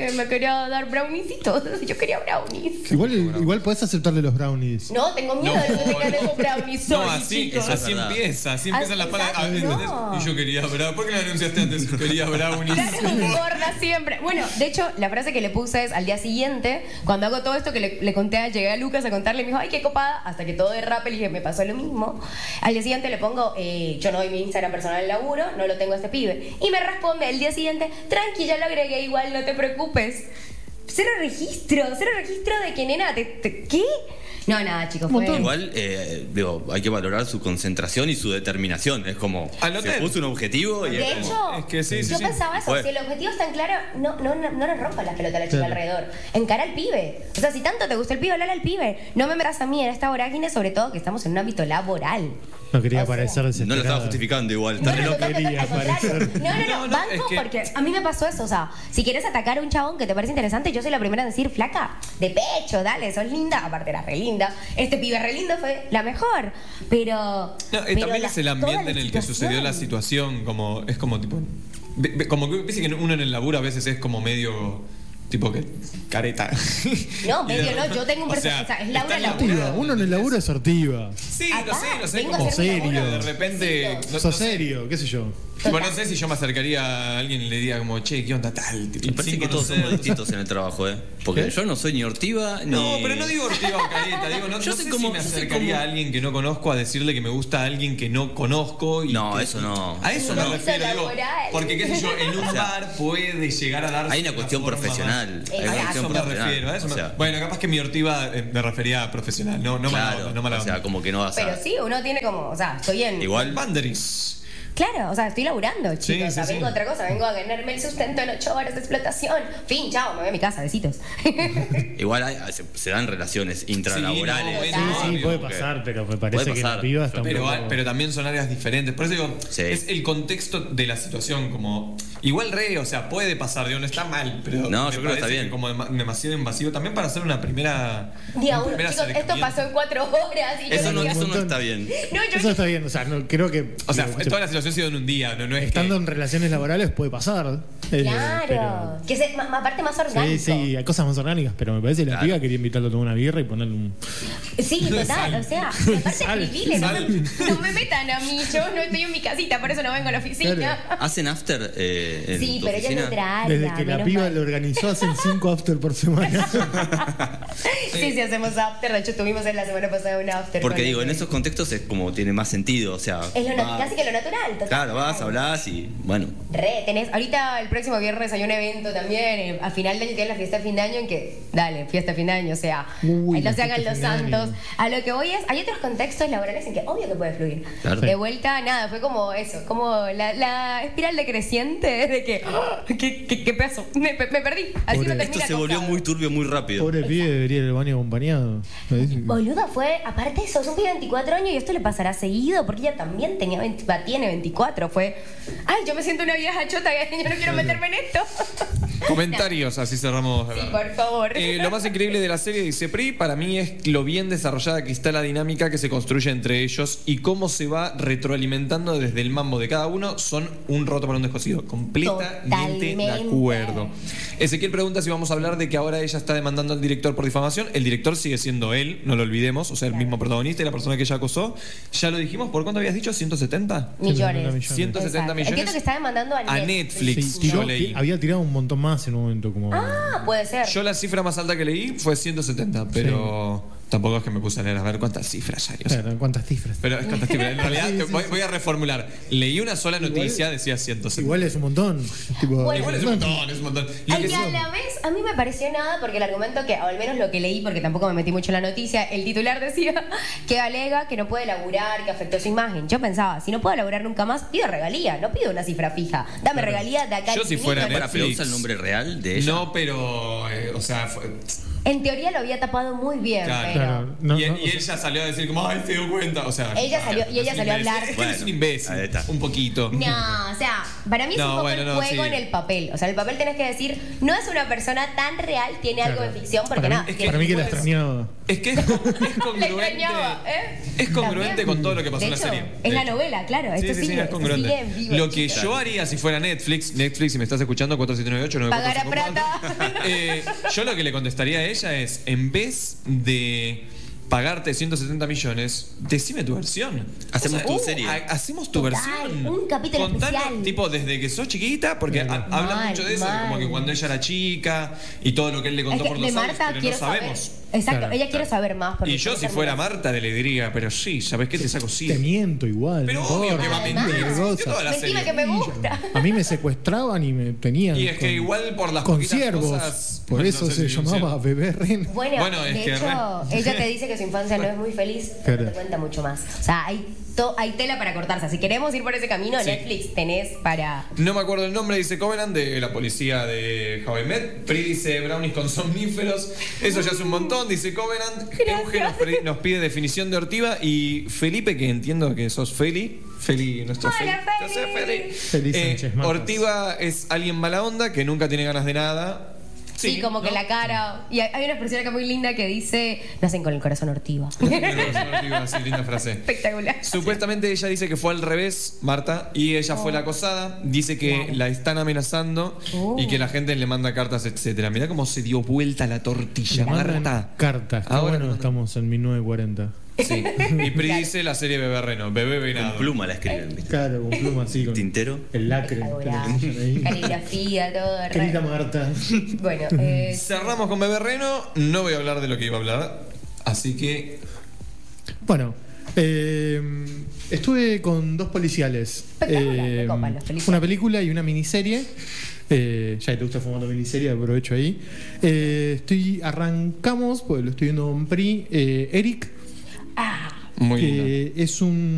Speaker 8: que me quería dar browniesitos. Yo quería brownies.
Speaker 7: Igual, igual podés aceptarle los brownies.
Speaker 8: No, tengo miedo de que me esos brownies.
Speaker 6: No,
Speaker 8: Sorry,
Speaker 6: así,
Speaker 8: chicos.
Speaker 6: así empieza, así empiezan las palabras.
Speaker 8: exacto,
Speaker 6: ¿Entendés?
Speaker 8: no.
Speaker 6: Y yo quería brownies. ¿Por qué no lo anunciaste antes? Quería brownies.
Speaker 8: Claro, gorda siempre. Bueno, de hecho, la frase que le puse es al día siguiente, cuando hago todo esto que le, le conté, a, llegué a Lucas a contarle, me dijo, ay, qué copada, hasta que todo derrape, le dije, me pasó lo mismo. Al día siguiente le pongo, eh, yo no doy mi Instagram personal del laburo, no lo tengo a este pibe. Y me responde al día siguiente, tranqui, ya lo agregué igual, no te preocupes. Cero registro, cero registro de que, nena, te, te, ¿qué? No, nada, chicos. Fue...
Speaker 9: Igual, eh, digo, hay que valorar su concentración y su determinación. Es como,
Speaker 6: Anoté.
Speaker 9: se puso un objetivo y
Speaker 8: De
Speaker 9: es
Speaker 8: hecho,
Speaker 9: como...
Speaker 6: Es que sí, sí,
Speaker 8: yo
Speaker 6: sí.
Speaker 8: pensaba eso,
Speaker 9: Fue.
Speaker 8: si el objetivo es tan claro, no, no, no, no le rompas la pelota a la chica
Speaker 7: Claro.
Speaker 8: alrededor. Encara al pibe. O sea, si tanto te gusta el pibe, hablale al pibe. No me metas a mí en esta vorágine, sobre todo que estamos en un ámbito laboral.
Speaker 7: No quería
Speaker 8: O sea,
Speaker 7: parecer
Speaker 9: No
Speaker 7: desesperada.
Speaker 9: lo estaba justificando igual.
Speaker 8: No,
Speaker 9: Está re
Speaker 8: no,
Speaker 9: loco.
Speaker 8: no, no, no, al contrario.
Speaker 7: parecer.
Speaker 8: No, no, no,
Speaker 6: No, no,
Speaker 8: banco
Speaker 6: es que-
Speaker 8: porque a mí me pasó eso. O sea, si quieres atacar a un chabón que te parece interesante, yo soy la primera en decir, flaca, de pecho, dale, sos linda. Aparte era re linda. Este pibe re lindo fue la mejor. Pero.
Speaker 6: No, y
Speaker 8: pero
Speaker 6: también
Speaker 8: la-
Speaker 6: es el
Speaker 8: toda
Speaker 6: ambiente
Speaker 8: la
Speaker 6: en el que sucedió la situación, como es como tipo ve- ve- como que viste que uno en el laburo a veces es como medio tipo que careta.
Speaker 8: No,
Speaker 6: Y
Speaker 8: medio
Speaker 6: de-
Speaker 8: no, yo tengo un
Speaker 6: o sea,
Speaker 8: personaje. O sea, es Laura
Speaker 6: está
Speaker 8: Laburo.
Speaker 7: Sortiva, uno en el laburo es sortiva.
Speaker 6: Sí,
Speaker 8: Acá,
Speaker 6: no sé, no sé,
Speaker 8: vengo a
Speaker 6: como
Speaker 8: hacer mi
Speaker 7: serio.
Speaker 8: laburo.
Speaker 6: de repente no,
Speaker 7: Sos
Speaker 6: no sé.
Speaker 7: serio, qué sé yo.
Speaker 6: Tipo, no sé si yo me acercaría a alguien y le diría como, che, ¿qué onda tal? Tipo,
Speaker 9: Me parece
Speaker 6: sin
Speaker 9: que todos
Speaker 6: conocer.
Speaker 9: somos distintos en el trabajo, ¿eh? Porque
Speaker 7: ¿Qué?
Speaker 9: yo no soy ni ortiva ni...
Speaker 6: No, pero no digo ortiva o careta, digo, no,
Speaker 9: Yo
Speaker 6: no
Speaker 9: soy
Speaker 6: sé
Speaker 9: como-
Speaker 6: si me
Speaker 9: yo soy
Speaker 6: acercaría
Speaker 9: como-
Speaker 6: a alguien que no conozco a decirle que me gusta a alguien que no conozco y
Speaker 9: No,
Speaker 6: que-
Speaker 9: eso no.
Speaker 6: A eso
Speaker 8: No,
Speaker 6: me
Speaker 8: eso
Speaker 6: refiero, digo,
Speaker 8: laboral.
Speaker 6: porque qué sé yo, en un
Speaker 9: O sea,
Speaker 6: bar puede llegar a darse
Speaker 9: Hay una cuestión
Speaker 6: forma
Speaker 9: profesional.
Speaker 6: más-
Speaker 9: Hay una
Speaker 8: Exacto.
Speaker 6: A eso
Speaker 9: cuestión
Speaker 6: me
Speaker 9: profesional.
Speaker 6: refiero, a eso
Speaker 9: O
Speaker 6: me-
Speaker 9: sea,
Speaker 6: Bueno, capaz que mi ortiva eh, me refería a profesional, no, no mala
Speaker 9: claro,
Speaker 6: onda, no mala
Speaker 9: o sea,
Speaker 6: onda.
Speaker 9: como que no vas
Speaker 8: Pero
Speaker 9: a...
Speaker 8: sí, uno tiene como. O sea, estoy en.
Speaker 9: Igual,
Speaker 6: Boundaries.
Speaker 8: Claro, o sea, estoy laburando, chicos.
Speaker 6: Sí,
Speaker 8: o sea,
Speaker 6: sí,
Speaker 8: vengo
Speaker 6: sí.
Speaker 8: a otra cosa, vengo a ganarme el sustento en ocho horas de explotación. Fin, chao, me voy a mi casa, besitos.
Speaker 9: igual hay- se, se dan relaciones intralaborales.
Speaker 6: Sí,
Speaker 7: Sí,
Speaker 6: no,
Speaker 7: sí,
Speaker 6: obvio,
Speaker 7: puede
Speaker 6: porque-
Speaker 7: pasar, pero me parece
Speaker 9: Puede
Speaker 7: que
Speaker 9: pasar.
Speaker 7: la piba está un
Speaker 6: Pero,
Speaker 7: poco...
Speaker 6: pero también son áreas diferentes. Por eso digo,
Speaker 9: Sí.
Speaker 6: es el contexto de la situación. Como igual re, o sea, puede pasar, digo, no está mal, pero
Speaker 9: No,
Speaker 6: me
Speaker 9: yo creo que está
Speaker 6: parece
Speaker 9: bien.
Speaker 6: como dema- demasiado invasivo también para hacer una primera.
Speaker 8: Día
Speaker 6: un
Speaker 8: uno,
Speaker 6: primer
Speaker 8: chicos, esto
Speaker 6: acercamiento.
Speaker 8: pasó en cuatro horas y yo
Speaker 9: Eso no,
Speaker 8: decía,
Speaker 9: eso no está bien.
Speaker 8: no, yo
Speaker 7: Eso está bien, o sea, no, creo que...
Speaker 6: O sea,
Speaker 7: digo,
Speaker 6: toda la situación ha sido en un día, no, no es
Speaker 7: estando
Speaker 6: que-
Speaker 7: en relaciones laborales puede pasar. eh,
Speaker 8: Claro,
Speaker 7: pero-
Speaker 8: que es ma- ma- aparte más
Speaker 7: Sí,
Speaker 8: orgánico.
Speaker 7: sí, hay cosas más orgánicas, pero me parece que la
Speaker 9: Claro.
Speaker 7: piba quería invitarlo a tomar una birra y ponerle un...
Speaker 8: Sí, total,
Speaker 6: Sal.
Speaker 8: o sea, y aparte
Speaker 7: Sal.
Speaker 8: escribile, no,
Speaker 6: Sal.
Speaker 8: me- no me metan a mí, yo no estoy en mi casita, por eso no vengo a la oficina.
Speaker 7: Claro.
Speaker 9: ¿Hacen after eh, en
Speaker 8: Sí,
Speaker 9: tu
Speaker 8: pero ella es
Speaker 9: oficina?
Speaker 8: nuestra área,
Speaker 7: Desde que la
Speaker 8: menos
Speaker 7: piba
Speaker 8: mal.
Speaker 7: lo organizó, hacen cinco after por semana.
Speaker 8: Sí, sí, hacemos after, de hecho tuvimos en la semana pasada un after.
Speaker 9: Porque
Speaker 8: con
Speaker 9: digo, en
Speaker 8: el-
Speaker 9: esos contextos es como tiene más sentido, o sea...
Speaker 8: Es lo nat-
Speaker 9: va-
Speaker 8: casi que lo natural, total.
Speaker 9: Claro, vas, hablas y bueno...
Speaker 8: Re, tenés, ahorita el próximo viernes hay un evento también, eh, a final de año que es la fiesta de fin de año, en que, dale, fiesta de fin de año, o sea,
Speaker 7: Uy,
Speaker 8: ahí no
Speaker 7: la
Speaker 8: se hagan
Speaker 7: fiesta
Speaker 8: los
Speaker 7: de fin de
Speaker 8: santos.
Speaker 7: año.
Speaker 8: A lo que voy es, hay otros contextos laborales en que obvio que puede fluir.
Speaker 9: Claro.
Speaker 8: De vuelta, nada, fue como eso, como la, la espiral decreciente de que, ¡ah! ¿qué, qué, qué pedazo? Me, me perdí. Así
Speaker 7: Pobre.
Speaker 8: no termina
Speaker 9: Esto se volvió
Speaker 8: acostado.
Speaker 9: muy turbio muy rápido.
Speaker 7: Pobre pibe debería ir al baño acompañado.
Speaker 8: Boluda, fue, aparte eso, es un pibe de veinticuatro años y esto le pasará seguido, porque ella también tenía veinte, va, tiene veinticuatro, fue, ay, yo me siento una vieja chota, yo no quiero meterme en esto.
Speaker 6: Comentarios, así cerramos.
Speaker 8: Sí, por favor.
Speaker 6: Eh, lo más increíble de la serie, dice Pri, para mí es lo bien desarrollada que está la dinámica que se construye entre ellos y cómo se va retroalimentando desde el mambo de cada uno. Son un roto para un descosido. Completamente
Speaker 8: Totalmente.
Speaker 6: de acuerdo. Ezequiel pregunta si vamos a hablar de que ahora ella está demandando al director por difamación. El director sigue siendo él, no lo olvidemos, o sea, el mismo protagonista y la persona que ella acosó. Ya lo dijimos, ¿por cuánto habías dicho? ¿ciento setenta?
Speaker 8: Millones.
Speaker 6: ciento setenta
Speaker 8: Exacto.
Speaker 6: millones.
Speaker 8: Entiendo que está demandando a,
Speaker 6: A Netflix.
Speaker 7: Sí, tiró-
Speaker 6: yo leí.
Speaker 7: había tirado un montón más en un momento como...
Speaker 8: Ah, puede ser.
Speaker 6: Yo la cifra más alta que leí fue ciento setenta, pero tampoco es que me puse a leer a ver cuántas cifras hay. o sea.
Speaker 7: Claro, ¿cuántas cifras?
Speaker 6: Pero es cuántas cifras. En realidad,
Speaker 7: Sí,
Speaker 6: te-
Speaker 7: sí,
Speaker 6: voy,
Speaker 7: sí.
Speaker 6: voy a reformular. Leí una sola noticia, decía ciento setenta.
Speaker 7: Igual es un montón. Tipo,
Speaker 8: Bueno.
Speaker 6: Igual es un montón, es un montón. Lo
Speaker 8: Ay,
Speaker 6: que
Speaker 8: y
Speaker 6: sí-
Speaker 8: a la vez, a mí me pareció nada porque el argumento que, o al menos lo que leí, porque tampoco me metí mucho en la noticia, el titular decía que alega que no puede laburar, que afectó su imagen. Yo pensaba, si no puedo laburar nunca más, pido regalía, no pido una cifra fija. Dame regalía de acá.
Speaker 6: Yo
Speaker 8: al
Speaker 6: si
Speaker 8: infinito,
Speaker 6: fuera
Speaker 8: ¿no?
Speaker 9: Para, pero
Speaker 6: Netflix.
Speaker 9: usa el nombre real de ella.
Speaker 6: No, pero, eh, o sea, fue-
Speaker 8: En teoría lo había tapado muy bien,
Speaker 6: Claro.
Speaker 8: pero...
Speaker 7: Claro, no,
Speaker 6: y
Speaker 7: no,
Speaker 6: y ella salió a decir como, ay, se dio cuenta. O sea,
Speaker 8: Ella salió- y ella
Speaker 6: es un
Speaker 8: salió a
Speaker 6: imbécil.
Speaker 8: hablar.
Speaker 6: Es que es un imbécil.
Speaker 9: Ahí está.
Speaker 6: Un poquito.
Speaker 8: No, o sea, para mí es
Speaker 6: No,
Speaker 8: un poco
Speaker 6: bueno,
Speaker 8: el
Speaker 6: no,
Speaker 8: juego
Speaker 6: sí.
Speaker 8: en el papel. O sea, en el papel tenés que decir, no es una persona tan real, tiene algo
Speaker 7: Claro.
Speaker 8: de ficción, porque
Speaker 7: Para
Speaker 8: no.
Speaker 7: mí,
Speaker 6: es que
Speaker 7: para mí que la
Speaker 6: después-
Speaker 7: extrañaba.
Speaker 6: Es que es, con- es
Speaker 8: La
Speaker 6: congruente.
Speaker 8: extrañaba, ¿eh?
Speaker 6: Es congruente
Speaker 8: También.
Speaker 6: con todo lo que pasó
Speaker 8: De
Speaker 6: en la
Speaker 8: hecho,
Speaker 6: serie.
Speaker 8: Es
Speaker 6: De
Speaker 8: la
Speaker 6: hecho.
Speaker 8: novela, claro.
Speaker 6: Sí,
Speaker 8: Esto
Speaker 6: sí, sí,
Speaker 8: sigue,
Speaker 6: es
Speaker 8: esto
Speaker 6: congruente.
Speaker 8: sigue en vivo,
Speaker 6: Lo que
Speaker 8: chicos.
Speaker 6: yo haría si fuera Netflix, Netflix, si me estás escuchando, cuatro siete nueve ocho nueve cuatro
Speaker 8: Pagar a
Speaker 6: cinco cuatro,
Speaker 8: plata.
Speaker 6: eh, yo lo que le contestaría a ella es, en vez de pagarte ciento setenta millones, decime tu versión.
Speaker 9: Hacemos tu
Speaker 6: uh,
Speaker 9: serie.
Speaker 6: ha- hacemos tu
Speaker 8: Total,
Speaker 6: versión.
Speaker 8: un capítulo
Speaker 6: Contalo,
Speaker 8: especial.
Speaker 6: tipo, desde que sos chiquita, porque ha-
Speaker 7: Claro.
Speaker 6: habla
Speaker 8: Mal,
Speaker 6: mucho de eso,
Speaker 8: mal.
Speaker 6: como que cuando ella era chica y todo lo que él le
Speaker 8: Es
Speaker 6: contó
Speaker 8: que
Speaker 6: por
Speaker 8: de
Speaker 6: los años,
Speaker 8: Marta
Speaker 6: pero
Speaker 8: quiero
Speaker 6: no
Speaker 8: saber.
Speaker 6: sabemos.
Speaker 8: Exacto,
Speaker 7: Claro,
Speaker 8: ella quiere saber más. porque
Speaker 6: Y yo
Speaker 8: quiere
Speaker 6: si
Speaker 8: saber
Speaker 6: fuera
Speaker 8: más.
Speaker 6: Marta le diría, pero sí, ¿sabes qué? Te saco sí.
Speaker 7: Te miento igual.
Speaker 6: Pero
Speaker 7: no
Speaker 6: obvio que
Speaker 7: importa,
Speaker 6: va a
Speaker 8: Además,
Speaker 6: mentir.
Speaker 7: qué
Speaker 6: Yo
Speaker 7: cosa.
Speaker 6: toda la
Speaker 8: Mentime
Speaker 6: serie.
Speaker 8: que me gusta.
Speaker 7: A mí me secuestraban y me tenían.
Speaker 6: Y es que
Speaker 7: con-
Speaker 6: igual por las
Speaker 7: con
Speaker 6: poquitas
Speaker 7: ciervos.
Speaker 6: cosas-
Speaker 7: Por
Speaker 6: no
Speaker 7: eso
Speaker 6: sé
Speaker 7: se
Speaker 6: si un
Speaker 7: llamaba
Speaker 6: ciervo.
Speaker 7: Bebé Reno.
Speaker 8: Bueno,
Speaker 6: Bueno, es
Speaker 8: de
Speaker 6: que
Speaker 8: hecho,
Speaker 6: re-
Speaker 8: ella te dice que su infancia no es muy feliz, pero
Speaker 7: Claro.
Speaker 8: te cuenta mucho más. O sea, hay, to- hay tela para cortarse. Si queremos ir por ese camino,
Speaker 6: Sí.
Speaker 8: Netflix tenés para...
Speaker 6: No me acuerdo el nombre, dice Covenant, de la policía de How I Met. Pri dice brownies con somníferos. Eso ya es un montón, dice Covenant. Euge nos, pre- nos pide definición de ortiva. Y Felipe, que entiendo que sos Feli. Feli, nuestro
Speaker 8: Hola,
Speaker 6: Feli.
Speaker 8: Feli.
Speaker 6: Yo soy Feli.
Speaker 7: Feli
Speaker 6: Eh,
Speaker 7: Sánchez Matas.
Speaker 6: Ortiva es alguien mala onda que nunca tiene ganas de nada.
Speaker 8: Sí, como que
Speaker 6: ¿no?
Speaker 8: la cara... Y hay hay una expresión acá muy linda que dice, nacen con el corazón ortiva.
Speaker 6: Ortiva, sí, linda frase.
Speaker 8: Espectacular.
Speaker 6: Supuestamente ella dice que fue al revés, Marta, y ella fue la acosada. Dice que
Speaker 8: Claro.
Speaker 6: la están amenazando
Speaker 8: Oh.
Speaker 6: y que la gente le manda cartas, etcétera. Mirá cómo se dio vuelta la tortilla,
Speaker 7: Le mandan
Speaker 6: Marta.
Speaker 7: cartas. Qué
Speaker 6: Ahora
Speaker 7: bueno,
Speaker 6: le mandan-
Speaker 7: estamos en mil novecientos cuarenta.
Speaker 6: Sí. Y Pri dice la serie Bebé Reno, Bebé
Speaker 9: Con
Speaker 6: Venado.
Speaker 9: pluma la escriben, ¿viste?
Speaker 7: Claro, con pluma así. Con
Speaker 9: Tintero.
Speaker 7: el lacre.
Speaker 8: Espectacular.
Speaker 7: que le ponen ahí.
Speaker 8: Caligrafía, todo. re-
Speaker 7: Querida Marta.
Speaker 8: Bueno, eh,
Speaker 6: Cerramos con Bebé Reno. No voy a hablar de lo que iba a hablar. Así que.
Speaker 7: Bueno, eh, estuve con dos policiales.
Speaker 8: Espectacular,
Speaker 7: Eh,
Speaker 8: me copan los policiales.
Speaker 7: una película y una miniserie. Eh, ya que te gusta fumando miniserie, aprovecho ahí. Eh, estoy, arrancamos, pues lo estoy viendo con Pri. eh, Eric,
Speaker 8: ah,
Speaker 6: Muy lindo.
Speaker 7: que es un